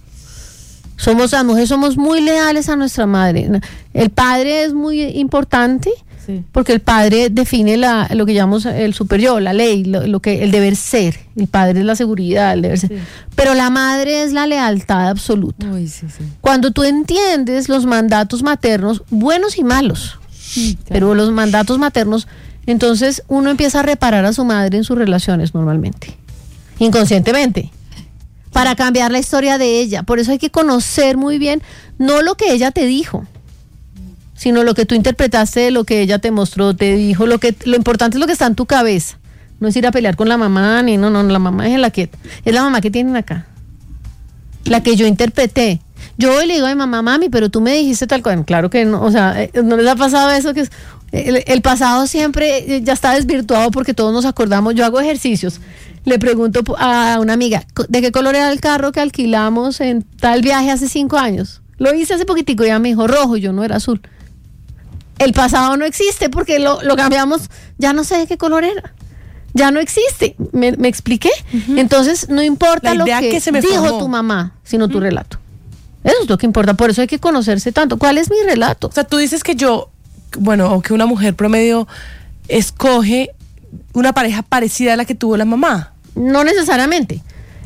[SPEAKER 2] Las mujeres somos muy leales a nuestra madre. El padre es muy importante, sí, porque el padre define lo que llamamos el superior, la ley, el deber ser. El padre es la seguridad, el deber ser. Sí. Pero la madre es la lealtad absoluta.
[SPEAKER 1] Uy, sí.
[SPEAKER 2] Cuando tú entiendes los mandatos maternos, buenos y malos, sí, claro, pero los mandatos maternos, entonces uno empieza a reparar a su madre en sus relaciones normalmente, inconscientemente, para cambiar la historia de ella. Por eso hay que conocer muy bien, no lo que ella te dijo, sino lo que tú interpretaste de lo que ella te mostró, te dijo. Lo importante es lo que está en tu cabeza. No es ir a pelear con la mamá, no, la mamá es la mamá que tienen acá. La que yo interpreté. Yo hoy le digo a mi mamá, mami, pero tú me dijiste tal cosa. Claro que no, o sea, ¿no les ha pasado eso? Que el pasado siempre ya está desvirtuado porque todos nos acordamos. Yo hago ejercicios. Le pregunto a una amiga, ¿de qué color era el carro que alquilamos en tal viaje hace 5 años? Lo hice hace poquitico y ella me dijo rojo, yo no era azul. El pasado no existe porque lo cambiamos, ya no sé de qué color era. Ya no existe. ¿Me expliqué? Uh-huh. Entonces, no importa lo que dijo tu mamá, sino tu relato. Eso es lo que importa. Por eso hay que conocerse tanto. ¿Cuál es mi relato?
[SPEAKER 3] O sea, tú dices que yo o que una mujer promedio escoge una pareja parecida a la que tuvo la mamá.
[SPEAKER 2] No necesariamente.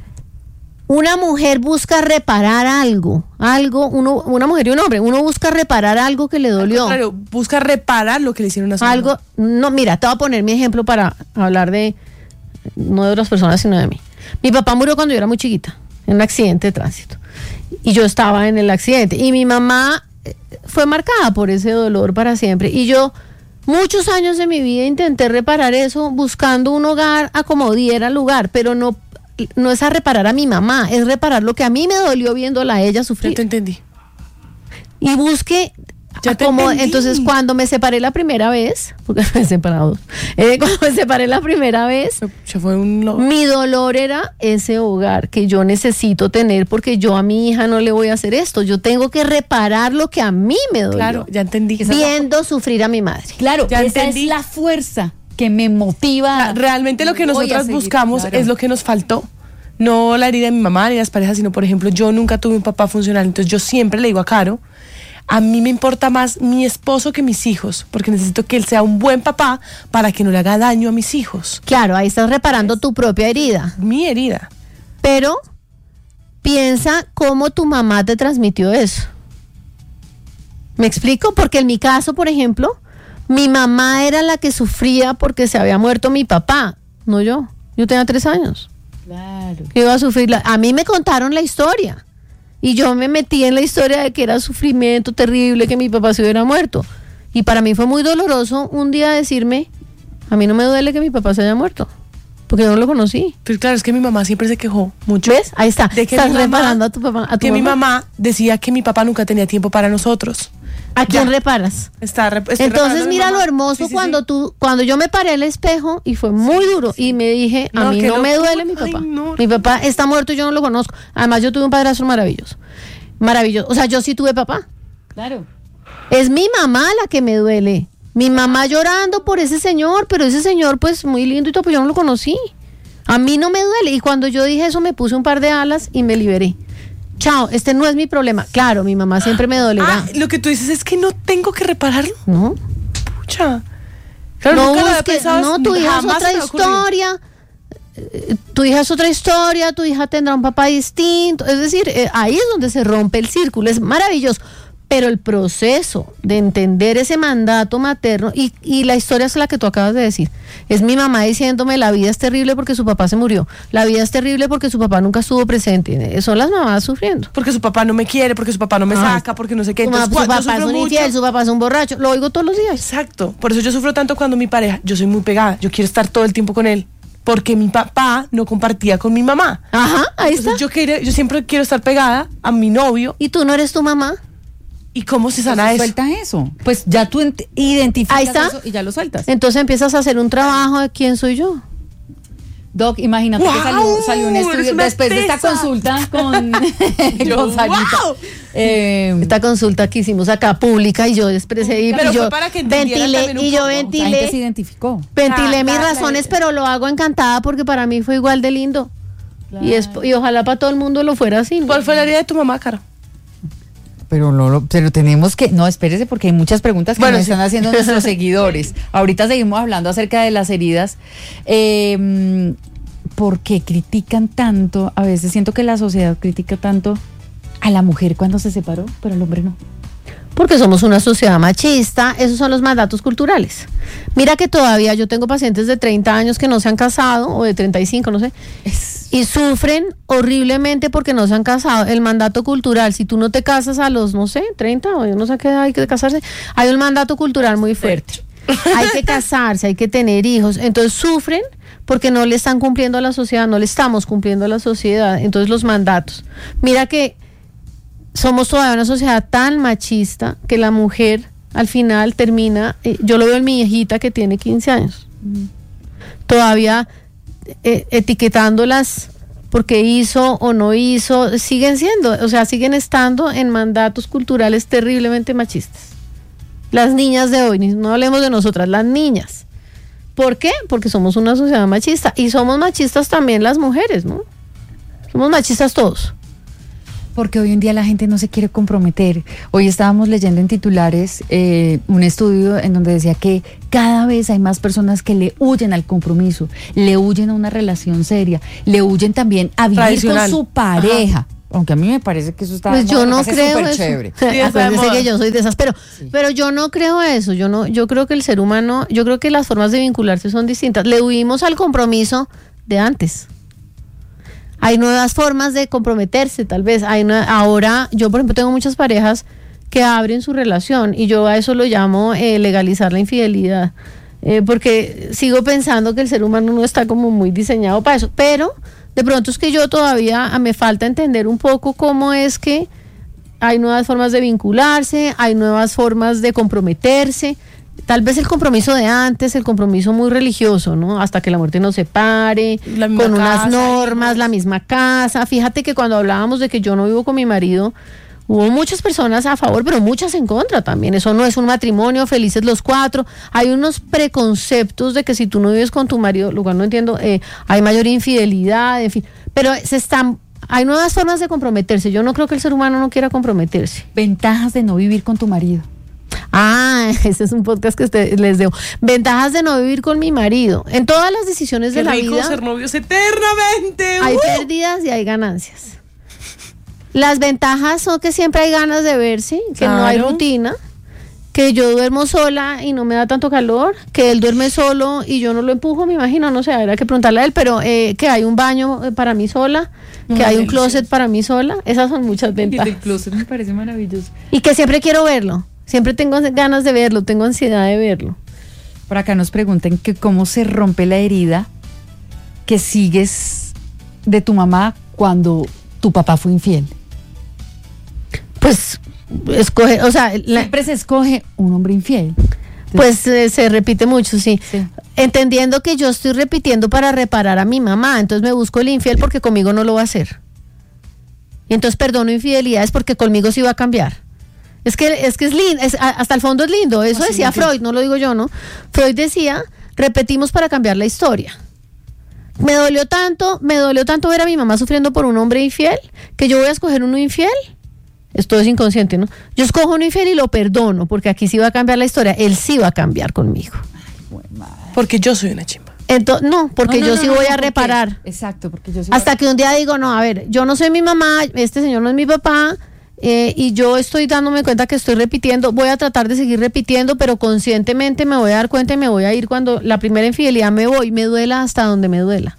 [SPEAKER 2] Una mujer busca reparar algo, una mujer y un hombre, uno busca reparar algo que le dolió.
[SPEAKER 3] Claro, busca reparar lo que le hicieron a su mamá.
[SPEAKER 2] No, mira, te voy a poner mi ejemplo para hablar no de otras personas, sino de mí. Mi papá murió cuando yo era muy chiquita, en un accidente de tránsito. Y yo estaba en el accidente. Y mi mamá fue marcada por ese dolor para siempre. Y yo, muchos años de mi vida, intenté reparar eso buscando un hogar a como diera lugar, pero no es a reparar a mi mamá, es reparar lo que a mí me dolió viéndola a ella sufrir.
[SPEAKER 3] Ya te entendí.
[SPEAKER 2] Y busqué entonces cuando me separé la primera vez, porque me he separado, cuando me separé la primera vez, mi dolor era ese hogar que yo necesito tener, porque yo a mi hija no le voy a hacer esto, yo tengo que reparar lo que a mí me dolió.
[SPEAKER 3] Claro, ya entendí.
[SPEAKER 2] Viendo sufrir a mi madre.
[SPEAKER 1] Claro,
[SPEAKER 3] ya
[SPEAKER 1] esa
[SPEAKER 3] entendí.
[SPEAKER 1] Es la fuerza que me motiva.
[SPEAKER 3] Realmente lo que nosotras buscamos es lo que nos faltó. No la herida de mi mamá ni las parejas, sino, por ejemplo, yo nunca tuve un papá funcional. Entonces yo siempre le digo a Caro, a mí me importa más mi esposo que mis hijos, porque necesito que él sea un buen papá para que no le haga daño a mis hijos.
[SPEAKER 2] Claro, ahí estás reparando tu propia herida.
[SPEAKER 3] Mi herida.
[SPEAKER 2] Pero piensa cómo tu mamá te transmitió eso. ¿Me explico? Porque en mi caso, por ejemplo, mi mamá era la que sufría porque se había muerto mi papá, no yo. Yo tenía 3 años.
[SPEAKER 1] Claro.
[SPEAKER 2] Iba a sufrir. A mí me contaron la historia. Y yo me metí en la historia de que era sufrimiento terrible, que mi papá se hubiera muerto. Y para mí fue muy doloroso un día decirme, a mí no me duele que mi papá se haya muerto, porque yo no lo conocí.
[SPEAKER 3] Pero claro, es que mi mamá siempre se quejó mucho.
[SPEAKER 2] ¿Ves? Ahí está.
[SPEAKER 3] De que
[SPEAKER 2] estás reparando a tu papá.
[SPEAKER 3] Mi mamá decía que mi papá nunca tenía tiempo para nosotros.
[SPEAKER 2] ¿A quién reparas? Entonces mira lo hermoso cuando yo me paré al espejo y fue muy duro y me dije, a mí no me duele mi papá. Mi papá está muerto y yo no lo conozco. Además yo tuve un padrastro maravilloso. Maravilloso. O sea, yo sí tuve papá.
[SPEAKER 1] Claro.
[SPEAKER 2] Es mi mamá la que me duele. Mi mamá llorando por ese señor, pero ese señor pues muy lindo y todo, pues yo no lo conocí. A mí no me duele. Y cuando yo dije eso me puse un par de alas y me liberé. Chao, este no es mi problema. Claro, mi mamá siempre me dolerá.
[SPEAKER 3] Lo que tú dices es que no tengo que repararlo.
[SPEAKER 2] No.
[SPEAKER 3] Pucha. Claro,
[SPEAKER 2] no, tu hija es otra historia. Tu hija es otra historia, tu hija tendrá un papá distinto. Es decir, ahí es donde se rompe el círculo. Es maravilloso. Pero el proceso de entender ese mandato materno y la historia es la que tú acabas de decir. Es mi mamá diciéndome la vida es terrible porque su papá se murió. La vida es terrible porque su papá nunca estuvo presente. Son las mamás sufriendo.
[SPEAKER 3] Porque su papá no me quiere, porque su papá no me saca, porque no sé qué. Entonces,
[SPEAKER 2] su papá es un infiel, su papá es un borracho. Lo oigo todos los días.
[SPEAKER 3] Exacto. Por eso yo sufro tanto cuando mi pareja, yo soy muy pegada. Yo quiero estar todo el tiempo con él. Porque mi papá no compartía con mi mamá.
[SPEAKER 2] Ajá, ahí está.
[SPEAKER 3] Yo siempre quiero estar pegada a mi novio.
[SPEAKER 2] ¿Y tú no eres tu mamá?
[SPEAKER 3] ¿Y cómo se sana eso?
[SPEAKER 1] Suelta eso. Pues ya tú identificas
[SPEAKER 2] ahí está.
[SPEAKER 1] Eso y ya lo sueltas.
[SPEAKER 2] Entonces empiezas a hacer un trabajo de quién soy yo.
[SPEAKER 1] Doc, imagínate que salió un estudio después de esta consulta con Sarita.
[SPEAKER 2] Esta consulta que hicimos acá pública y yo expresé y yo ventilé
[SPEAKER 1] La gente se identificó.
[SPEAKER 2] Ventilé mis razones, pero lo hago encantada porque para mí fue igual de lindo. Claro. Y ojalá para todo el mundo lo fuera así.
[SPEAKER 3] ¿Cuál fue la herida de tu mamá, Caro?
[SPEAKER 1] Pero tenemos que, no, espérese porque hay muchas preguntas que nos están haciendo nuestros seguidores. Ahorita seguimos hablando acerca de las heridas. ¿Por qué critican tanto? A veces siento que la sociedad critica tanto a la mujer cuando se separó, pero al hombre no.
[SPEAKER 2] Porque somos una sociedad machista, esos son los mandatos culturales. Mira que todavía yo tengo pacientes de 30 años que no se han casado, o de 35, no sé, y sufren horriblemente porque no se han casado. El mandato cultural, si tú no te casas a los, no sé, 30, o yo no sé qué edad hay que casarse, hay un mandato cultural muy fuerte. Hay que casarse, hay que tener hijos, entonces sufren porque no le están cumpliendo a la sociedad, no le estamos cumpliendo a la sociedad, entonces los mandatos. Mira que somos todavía una sociedad tan machista que la mujer al final termina, yo lo veo en mi hijita que tiene 15 años, todavía etiquetándolas porque hizo o no hizo, siguen estando en mandatos culturales terriblemente machistas. Las niñas de hoy, no hablemos de nosotras, las niñas. ¿Por qué? Porque somos una sociedad machista y somos machistas también las mujeres, ¿no? Somos machistas todos.
[SPEAKER 1] Porque hoy en día la gente no se quiere comprometer. Hoy estábamos leyendo en titulares un estudio en donde decía que cada vez hay más personas que le huyen al compromiso, le huyen a una relación seria, le huyen también a vivir con su pareja. Ajá. Aunque a mí me parece que eso está
[SPEAKER 2] pues yo no creo eso.
[SPEAKER 1] Chévere.
[SPEAKER 2] Sí, acuérdense que yo soy de esas, pero yo no creo eso. Yo creo que el ser humano, yo creo que las formas de vincularse son distintas. Le huimos al compromiso de antes. Hay nuevas formas de comprometerse, tal vez. Ahora, yo por ejemplo tengo muchas parejas que abren su relación y yo a eso lo llamo legalizar la infidelidad, porque sigo pensando que el ser humano no está como muy diseñado para eso, pero de pronto es que yo todavía me falta entender un poco cómo es que hay nuevas formas de vincularse, hay nuevas formas de comprometerse. Tal vez el compromiso de antes, el compromiso muy religioso, ¿no? Hasta que la muerte nos separe, con unas normas, la misma casa. Fíjate que cuando hablábamos de que yo no vivo con mi marido, hubo muchas personas a favor, pero muchas en contra también. Eso no es un matrimonio, felices los cuatro. Hay unos preconceptos de que si tú no vives con tu marido, lo cual no entiendo, hay mayor infidelidad, en fin. Pero hay nuevas formas de comprometerse. Yo no creo que el ser humano no quiera comprometerse.
[SPEAKER 1] Ventajas de no vivir con tu marido.
[SPEAKER 2] Ese es un podcast que les debo. Ventajas de no vivir con mi marido. En todas las decisiones de la vida.
[SPEAKER 3] Qué rico ser novios eternamente.
[SPEAKER 2] Hay pérdidas y hay ganancias. Las ventajas son que siempre hay ganas de verse, que no hay rutina, que yo duermo sola y no me da tanto calor, que él duerme solo y yo no lo empujo, me imagino, no sé, habrá que preguntarle a él, pero que hay un baño para mí sola, que hay un closet para mí sola. Esas son muchas ventajas.
[SPEAKER 1] El closet me parece maravilloso.
[SPEAKER 2] Y que siempre quiero verlo. Siempre tengo ganas de verlo, tengo ansiedad de verlo.
[SPEAKER 1] Por acá nos preguntan que cómo se rompe la herida que sigues de tu mamá cuando tu papá fue infiel.
[SPEAKER 2] Pues escoge, o sea,
[SPEAKER 1] siempre se escoge un hombre infiel.
[SPEAKER 2] Pues se repite mucho, sí. Entendiendo que yo estoy repitiendo para reparar a mi mamá, entonces me busco el infiel porque conmigo no lo va a hacer. Y entonces perdono infidelidades porque conmigo sí va a cambiar. Es que es lindo, hasta el fondo es lindo. Eso decía Freud, no lo digo yo, ¿no? Freud decía, repetimos para cambiar la historia. Me dolió tanto ver a mi mamá sufriendo por un hombre infiel, que yo voy a escoger uno infiel. Esto es inconsciente, ¿no? Yo escojo uno infiel y lo perdono, porque aquí sí va a cambiar la historia. Él sí va a cambiar conmigo.
[SPEAKER 3] Porque yo soy una chimba.
[SPEAKER 2] Entonces, porque yo sí voy a reparar.
[SPEAKER 1] Exacto, porque yo sí.
[SPEAKER 2] Hasta que un día digo, no, a ver, yo no soy mi mamá, este señor no es mi papá. Y yo estoy dándome cuenta que estoy repitiendo, voy a tratar de seguir repitiendo, pero conscientemente me voy a dar cuenta y me voy a ir cuando la primera infidelidad me duela hasta donde me duela.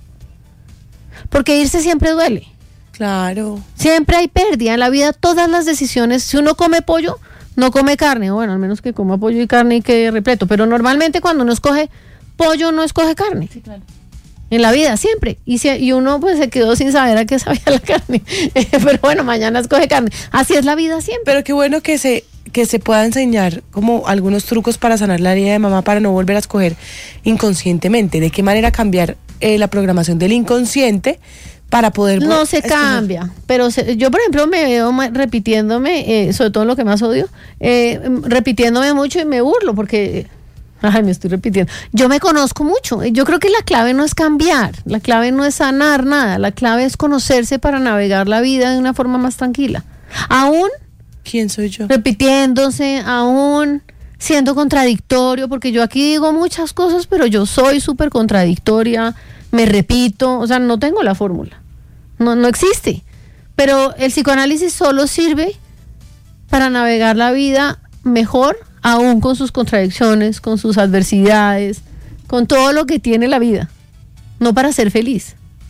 [SPEAKER 2] Porque irse siempre duele.
[SPEAKER 3] Claro.
[SPEAKER 2] Siempre hay pérdida en la vida, todas las decisiones. Si uno come pollo, no come carne, bueno, al menos que coma pollo y carne y quede repleto, pero normalmente cuando uno escoge pollo no escoge carne. Sí, claro. En la vida, siempre. Y uno pues se quedó sin saber a qué sabía la carne. Pero bueno, mañana escoge carne. Así es la vida siempre.
[SPEAKER 3] Pero qué bueno que se pueda enseñar como algunos trucos para sanar la herida de mamá, para no volver a escoger inconscientemente. De qué manera cambiar la programación del inconsciente para poder...
[SPEAKER 2] No se cambia. Pero yo, por ejemplo, me veo repitiéndome, sobre todo lo que más odio, repitiéndome mucho y me burlo porque... me estoy repitiendo. Yo me conozco mucho. Yo creo que la clave no es cambiar, la clave no es sanar nada, la clave es conocerse para navegar la vida de una forma más tranquila. Aún
[SPEAKER 3] ¿quién soy yo?
[SPEAKER 2] Repitiéndose, aún siendo contradictorio, porque yo aquí digo muchas cosas, pero yo soy súper contradictoria, me repito, o sea, no tengo la fórmula. No existe. Pero el psicoanálisis solo sirve para navegar la vida mejor, aún con sus contradicciones, con sus adversidades, con todo lo que tiene la vida, no para ser feliz.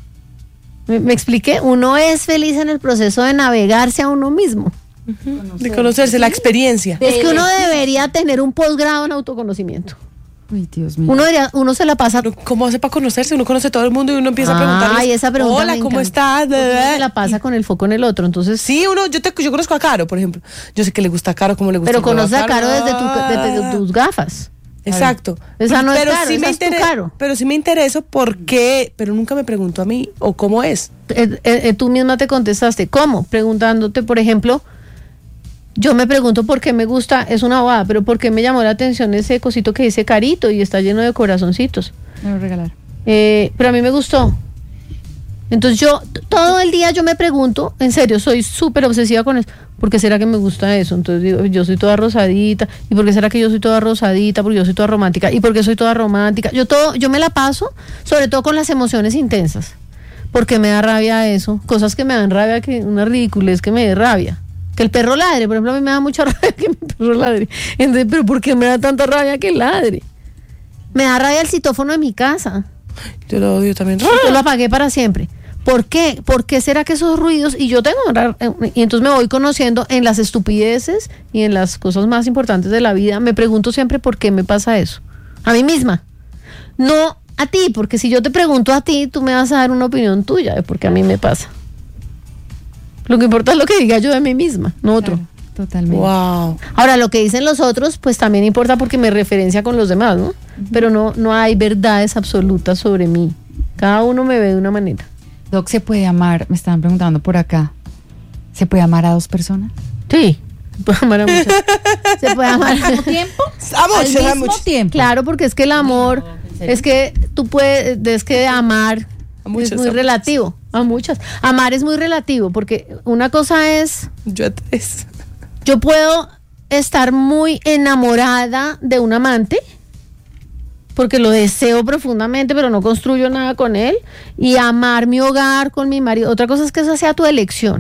[SPEAKER 2] ¿Me expliqué? Uno es feliz en el proceso de navegarse a uno mismo.
[SPEAKER 3] De conocerse, la experiencia.
[SPEAKER 2] Es que uno debería tener un posgrado en autoconocimiento.
[SPEAKER 1] Uy, Dios mío.
[SPEAKER 2] Uno se la pasa.
[SPEAKER 3] ¿Cómo hace para conocerse? Uno conoce a todo el mundo y uno empieza a preguntarles.
[SPEAKER 2] Ay, esa pregunta.
[SPEAKER 3] Hola, ¿cómo estás?
[SPEAKER 2] Uno se la pasa con el foco en el otro, entonces.
[SPEAKER 3] Sí, yo conozco a Caro, por ejemplo. Yo sé que le gusta a Caro, cómo le gusta.
[SPEAKER 2] Pero conoces a Caro desde tus gafas.
[SPEAKER 3] Exacto.
[SPEAKER 2] Esa no es Caro,
[SPEAKER 3] sí
[SPEAKER 2] esa es tu Caro.
[SPEAKER 3] Pero sí me intereso por qué, pero nunca me preguntó a mí o cómo es.
[SPEAKER 2] Tú misma te contestaste. ¿Cómo? Preguntándote, por ejemplo. Yo me pregunto por qué me gusta, es una bobada, pero por qué me llamó la atención ese cosito que dice Carito y está lleno de corazoncitos.
[SPEAKER 1] Me lo regalar.
[SPEAKER 2] Pero a mí me gustó. Entonces todo el día yo me pregunto, en serio, soy súper obsesiva con eso. ¿Por qué será que me gusta eso? Entonces digo, yo soy toda rosadita. ¿Y por qué será que yo soy toda rosadita? Porque yo soy toda romántica. ¿Y por qué soy toda romántica? Yo me la paso, sobre todo con las emociones intensas. Porque me da rabia eso. Cosas que me dan rabia, que una ridiculez que me dé rabia. Que el perro ladre, por ejemplo, a mí me da mucha rabia que mi perro ladre. Entonces, ¿pero por qué me da tanta rabia que ladre? Me da rabia el citófono de mi casa.
[SPEAKER 3] Yo lo odio también.
[SPEAKER 2] Yo lo apagué para siempre. ¿Por qué? ¿Por qué será que esos ruidos? Y yo tengo, y entonces me voy conociendo en las estupideces y en las cosas más importantes de la vida. Me pregunto siempre por qué me pasa eso. A mí misma. No a ti, porque si yo te pregunto a ti, tú me vas a dar una opinión tuya de por qué a mí me pasa. Lo que importa es lo que diga yo de mí misma, no otro.
[SPEAKER 1] Claro, totalmente.
[SPEAKER 3] Wow.
[SPEAKER 2] Ahora, lo que dicen los otros, pues también importa porque me referencia con los demás, ¿no? Pero no hay verdades absolutas sobre mí. Cada uno me ve de una manera.
[SPEAKER 1] Doc, ¿se puede amar? Me estaban preguntando por acá. ¿Se puede amar a dos personas?
[SPEAKER 2] Sí, se puede amar a muchas. Se puede amar
[SPEAKER 1] ¿Al mismo tiempo?
[SPEAKER 3] Al
[SPEAKER 1] mismo tiempo.
[SPEAKER 2] Claro, porque es que el amor, es que tú puedes, es que amar es muy relativo. A muchas. Amar es muy relativo, porque una cosa es... Yo puedo estar muy enamorada de un amante, porque lo deseo profundamente, pero no construyo nada con él, y amar mi hogar con mi marido. Otra cosa es que esa sea tu elección.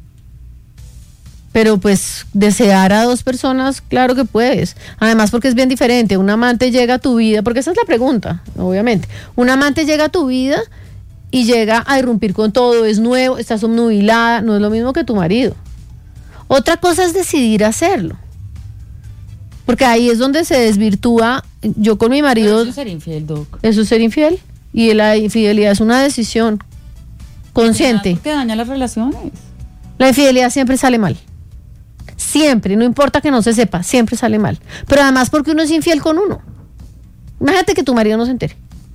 [SPEAKER 2] Pero pues desear a dos personas, claro que puedes. Además, porque es bien diferente. Un amante llega a tu vida, porque esa es la pregunta, obviamente. Un amante llega a tu vida y llega a irrumpir con todo, es nuevo, estás obnubilada, no es lo mismo que tu marido. Otra cosa es decidir hacerlo. Porque ahí es donde se desvirtúa. Yo con mi marido...
[SPEAKER 1] Pero eso es ser infiel, Doc.
[SPEAKER 2] Eso es ser infiel. Y la infidelidad es una decisión consciente.
[SPEAKER 1] Que daña las relaciones.
[SPEAKER 2] La infidelidad siempre sale mal. Siempre, no importa que no se sepa, siempre sale mal. Pero además porque uno es infiel con uno. Imagínate que tu marido no se entere.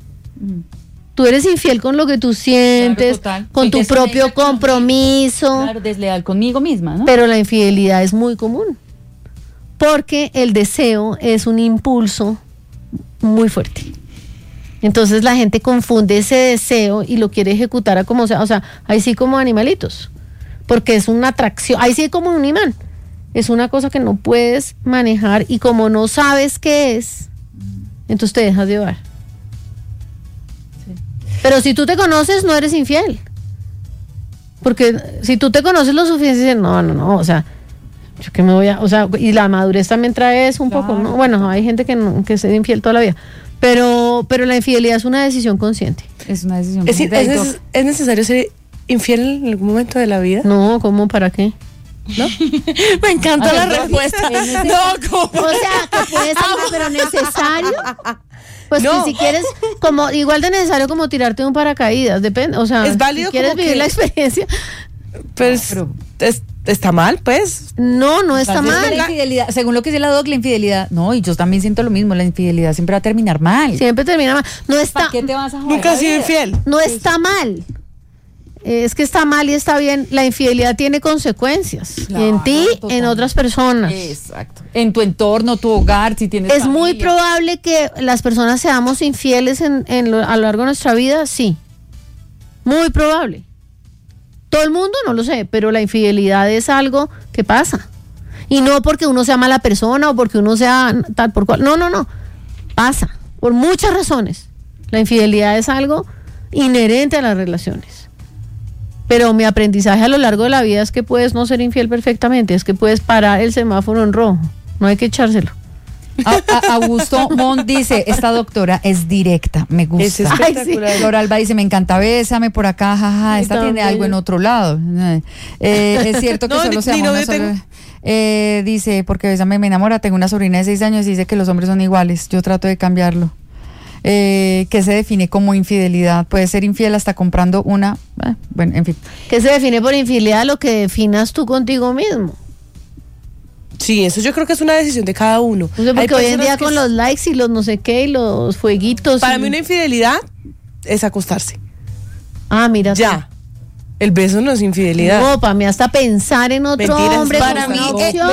[SPEAKER 2] Tú eres infiel con lo que tú sientes,
[SPEAKER 1] claro,
[SPEAKER 2] con tu propio compromiso.
[SPEAKER 1] Claro, desleal conmigo misma, ¿no?
[SPEAKER 2] Pero la infidelidad es muy común. Porque el deseo es un impulso muy fuerte. Entonces la gente confunde ese deseo y lo quiere ejecutar a como sea. O sea, ahí sí como animalitos. Porque es una atracción. Ahí sí como un imán. Es una cosa que no puedes manejar y como no sabes qué es, entonces te dejas llevar. Sí. Pero si tú te conoces, no eres infiel. Porque si tú te conoces lo suficiente, no, o sea, yo que me voy a, o sea, y la madurez también trae eso un poco, ¿no? Bueno, hay gente que es infiel toda la vida. Pero la infidelidad es una decisión consciente.
[SPEAKER 1] Es una decisión consciente.
[SPEAKER 3] ¿Es necesario ser infiel en algún momento de la vida?
[SPEAKER 2] No, ¿cómo? ¿Para qué?
[SPEAKER 3] ¿No?
[SPEAKER 4] Me encanta la respuesta.
[SPEAKER 2] No, ¿cómo? O sea, que puede ser, pero necesario. Pues no. Que si quieres, como igual de necesario como tirarte un paracaídas, depende, o sea,
[SPEAKER 3] es válido,
[SPEAKER 2] si quieres vivir la experiencia.
[SPEAKER 3] Pues está mal, pues.
[SPEAKER 2] No está mal.
[SPEAKER 1] La infidelidad, según lo que dice la Doc, la infidelidad, no, y yo también siento lo mismo, la infidelidad siempre va a terminar mal.
[SPEAKER 2] Siempre termina mal. No está.
[SPEAKER 1] ¿Para qué te vas a joder?
[SPEAKER 3] Nunca has sido infiel.
[SPEAKER 2] No está mal. Es que está mal y está bien. La infidelidad tiene consecuencias, claro, en ti, totalmente. En otras personas.
[SPEAKER 1] Exacto. En tu entorno, tu hogar, si tienes
[SPEAKER 2] Es
[SPEAKER 1] familia.
[SPEAKER 2] muy probable que las personas seamos infieles a lo largo de nuestra vida, sí. Muy probable. Todo el mundo no lo sé, pero la infidelidad es algo que pasa. Y no porque uno sea mala persona o porque uno sea tal por cual. No. Pasa. Por muchas razones. La infidelidad es algo inherente a las relaciones. Pero mi aprendizaje a lo largo de la vida es que puedes no ser infiel perfectamente, es que puedes parar el semáforo en rojo, no hay que echárselo.
[SPEAKER 1] Augusto Mont dice, esta doctora es directa, me gusta.
[SPEAKER 3] Es espectacular.
[SPEAKER 1] Sí. Laura Alba dice, me encanta, bésame por acá, jaja, esta tiene algo en otro lado. Es cierto que solo se ama una sola. Dice, porque bésame me enamora, tengo una sobrina de 6 años y dice que los hombres son iguales, yo trato de cambiarlo. ¿Qué se define como infidelidad? Puede ser infiel hasta comprando una... bueno, en fin.
[SPEAKER 2] ¿Qué se define por infidelidad? Lo que definas tú contigo mismo.
[SPEAKER 3] Sí, eso yo creo que es una decisión de cada uno.
[SPEAKER 2] O sea, porque hoy en día con los likes y los no sé qué y los fueguitos...
[SPEAKER 3] Para mí una infidelidad es acostarse.
[SPEAKER 2] Ah, mira.
[SPEAKER 3] Ya. El beso no es infidelidad.
[SPEAKER 2] No, para mí hasta pensar en otro
[SPEAKER 3] Mentiras,
[SPEAKER 2] hombre
[SPEAKER 4] para
[SPEAKER 2] como
[SPEAKER 4] mí
[SPEAKER 2] una opción.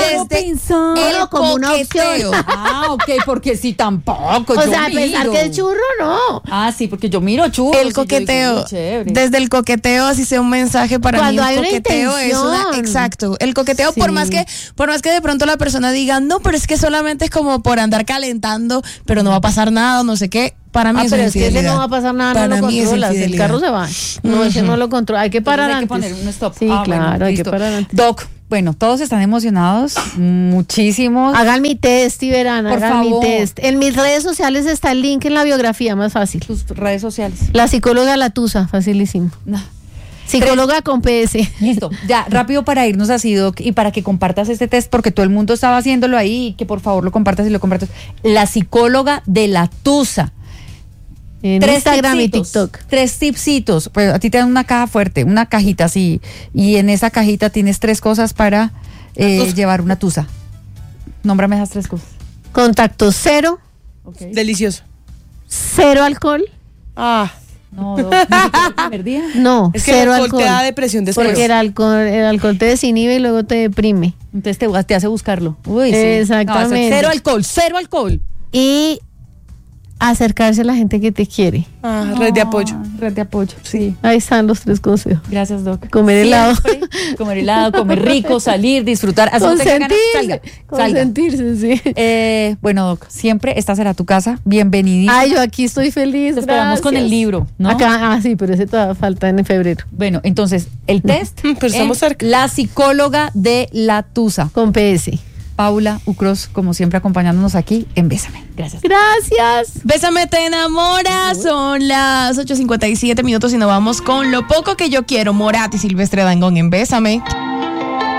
[SPEAKER 4] el
[SPEAKER 2] como una
[SPEAKER 4] coqueteo.
[SPEAKER 2] opción.
[SPEAKER 1] Ok, porque si tampoco.
[SPEAKER 2] O
[SPEAKER 1] yo
[SPEAKER 2] sea, pensar
[SPEAKER 1] miro.
[SPEAKER 2] que es churro, no.
[SPEAKER 1] Sí, porque yo miro churros.
[SPEAKER 4] El coqueteo, desde el coqueteo, así sea un mensaje para
[SPEAKER 2] Cuando
[SPEAKER 4] mí,
[SPEAKER 2] hay
[SPEAKER 4] el
[SPEAKER 2] una
[SPEAKER 4] coqueteo es
[SPEAKER 2] intención.
[SPEAKER 4] exacto. El coqueteo,
[SPEAKER 2] Sí.
[SPEAKER 4] por más que de pronto la persona diga, no, pero es que solamente es como por andar calentando, pero no va a pasar nada, no sé qué. Para mí eso
[SPEAKER 2] pero
[SPEAKER 4] es
[SPEAKER 2] es que ese
[SPEAKER 4] infidelidad.
[SPEAKER 2] no va a pasar nada,
[SPEAKER 4] Para
[SPEAKER 2] no lo
[SPEAKER 4] mí es
[SPEAKER 2] controlas, el
[SPEAKER 4] infidelidad.
[SPEAKER 2] carro se va. No, ese no lo controla, hay que parar
[SPEAKER 1] Hay que
[SPEAKER 2] antes.
[SPEAKER 1] poner un stop.
[SPEAKER 2] Sí, claro, hay que
[SPEAKER 1] listo.
[SPEAKER 2] parar antes.
[SPEAKER 1] Doc, bueno, todos están emocionados, muchísimos.
[SPEAKER 2] Hagan mi test, Iberana,
[SPEAKER 1] Por
[SPEAKER 2] hagan mi
[SPEAKER 1] favor.
[SPEAKER 2] test. En mis redes sociales está el link en la biografía, más fácil.
[SPEAKER 1] Sus redes sociales.
[SPEAKER 2] La psicóloga Latusa, facilísimo.
[SPEAKER 1] No.
[SPEAKER 2] Psicóloga con PS.
[SPEAKER 1] Listo, ya rápido para irnos así, Doc, y para que compartas este test, porque todo el mundo estaba haciéndolo ahí, y que por favor lo compartas y lo compartas. La psicóloga de la Tusa.
[SPEAKER 2] En Instagram y TikTok.
[SPEAKER 1] 3 tipsitos. Pues a ti te dan una caja fuerte, una cajita así, y en esa cajita tienes 3 cosas para llevar una Tusa. Nómbrame esas 3 cosas.
[SPEAKER 2] Contacto cero,
[SPEAKER 3] Delicioso.
[SPEAKER 2] cero alcohol.
[SPEAKER 1] No, Doc, ¿no te quedó el primer día?
[SPEAKER 2] No,
[SPEAKER 3] Es que
[SPEAKER 2] cero
[SPEAKER 3] el alcohol te da depresión después.
[SPEAKER 2] Porque el alcohol te desinhibe y luego te deprime.
[SPEAKER 1] Entonces te hace buscarlo. Uy, sí.
[SPEAKER 2] Exactamente.
[SPEAKER 1] No, cero alcohol.
[SPEAKER 2] Y acercarse a la gente que te quiere.
[SPEAKER 3] Red de apoyo.
[SPEAKER 1] Red de apoyo, sí.
[SPEAKER 2] Ahí están los 3 consejos.
[SPEAKER 1] Gracias, Doc.
[SPEAKER 2] Comer helado.
[SPEAKER 1] Comer helado, comer rico, salir, disfrutar. Así no tenga ganas, salga.
[SPEAKER 2] Consentirse, sí.
[SPEAKER 1] Bueno, Doc, siempre esta será tu casa. Bienvenidísima.
[SPEAKER 2] Ay, yo aquí estoy feliz.
[SPEAKER 1] Te esperamos con el
[SPEAKER 2] gracias.
[SPEAKER 1] libro, ¿no?
[SPEAKER 2] Acá, sí, pero ese todavía falta en febrero.
[SPEAKER 1] Bueno, entonces, el test.
[SPEAKER 3] Pero estamos cerca.
[SPEAKER 1] La psicóloga de la Tusa.
[SPEAKER 2] Con PS.
[SPEAKER 1] Paula Ucros, como siempre, acompañándonos aquí en Bésame. Gracias.
[SPEAKER 2] Gracias.
[SPEAKER 4] Bésame, te enamora. Son las 8:57 minutos y nos vamos con Lo poco que yo quiero. Morat y Silvestre Dangond en Bésame.